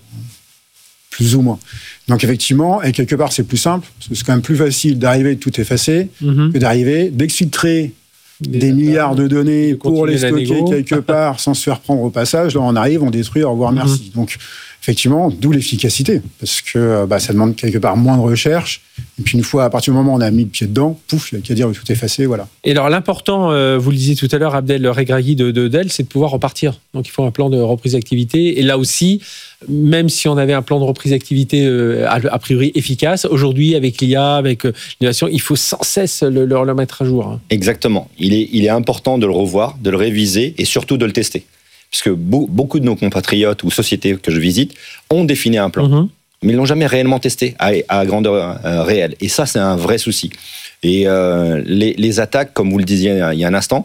Plus ou moins. Donc effectivement, et quelque part, c'est plus simple, parce que c'est quand même plus facile d'arriver de tout effacer mm-hmm. que d'arriver, d'exfiltrer des, des milliards de données de pour les stocker quelque part sans se faire prendre au passage. Là, on arrive, on détruit, au revoir, mm-hmm. merci. Donc effectivement, d'où l'efficacité, parce que bah, ça demande quelque part moins de recherche. Et puis une fois, à partir du moment où on a mis le pied dedans, pouf, il n'y a qu'à dire tout effacé, voilà. Et alors l'important, euh, vous le disiez tout à l'heure, Abdel Regragui de, de Dell, c'est de pouvoir repartir. Donc il faut un plan de reprise d'activité. Et là aussi, même si on avait un plan de reprise d'activité euh, a, a priori efficace, aujourd'hui avec l'I A, avec euh, l'innovation, il faut sans cesse le, le, le mettre à jour. Hein. Exactement. Il est, il est important de le revoir, de le réviser et surtout de le tester. Puisque beaucoup de nos compatriotes ou sociétés que je visite ont défini un plan, mmh. mais ils l'ont jamais réellement testé à, à grandeur euh, réelle. Et ça, c'est un vrai souci. Et euh, les, les attaques, comme vous le disiez il y a un instant,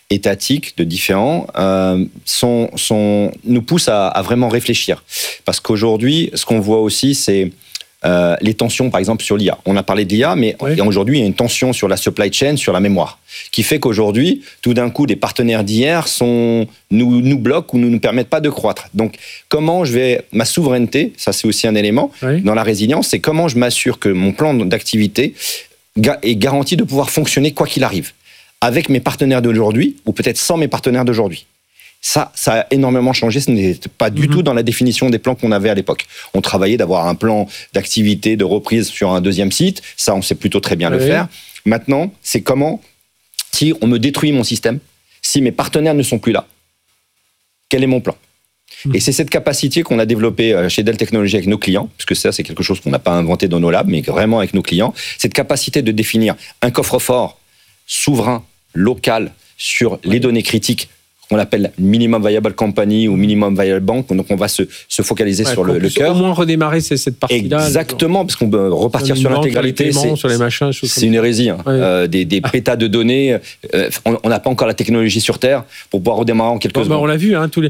étatiques, de différents, euh, sont, sont, nous poussent à, à vraiment réfléchir. Parce qu'aujourd'hui, ce qu'on voit aussi, c'est euh, les tensions, par exemple, sur l'I A. On a parlé de l'I A, mais oui. aujourd'hui, il y a une tension sur la supply chain, sur la mémoire, qui fait qu'aujourd'hui, tout d'un coup, des partenaires d'hier sont, nous, nous bloquent ou ne nous permettent pas de croître. Donc, comment je vais... Ma souveraineté, ça c'est aussi un élément, oui. dans la résilience, c'est comment je m'assure que mon plan d'activité est garanti de pouvoir fonctionner quoi qu'il arrive, avec mes partenaires d'aujourd'hui, ou peut-être sans mes partenaires d'aujourd'hui. Ça, ça a énormément changé. Ce n'était pas du mmh. tout dans la définition des plans qu'on avait à l'époque. On travaillait d'avoir un plan d'activité, de reprise sur un deuxième site. Ça, on sait plutôt très bien oui. le faire. Maintenant, c'est comment, si on me détruit mon système, si mes partenaires ne sont plus là, quel est mon plan ? mmh. Et c'est cette capacité qu'on a développée chez Dell Technologies avec nos clients, puisque ça, c'est quelque chose qu'on n'a pas inventé dans nos labs, mais vraiment avec nos clients. Cette capacité de définir un coffre-fort souverain, local, sur les données critiques, on l'appelle minimum viable company ou minimum viable bank, donc on va se, se focaliser ouais, sur le, le cœur. Au moins redémarrer cette partie-là. Exactement, parce qu'on peut repartir sur l'intégralité. C'est, sur les machins, c'est une hérésie. Hein. Ouais. Euh, des des pétas de données, euh, on n'a pas encore la technologie sur Terre pour pouvoir redémarrer en quelques bon, secondes. Bah on l'a vu, hein, tous les,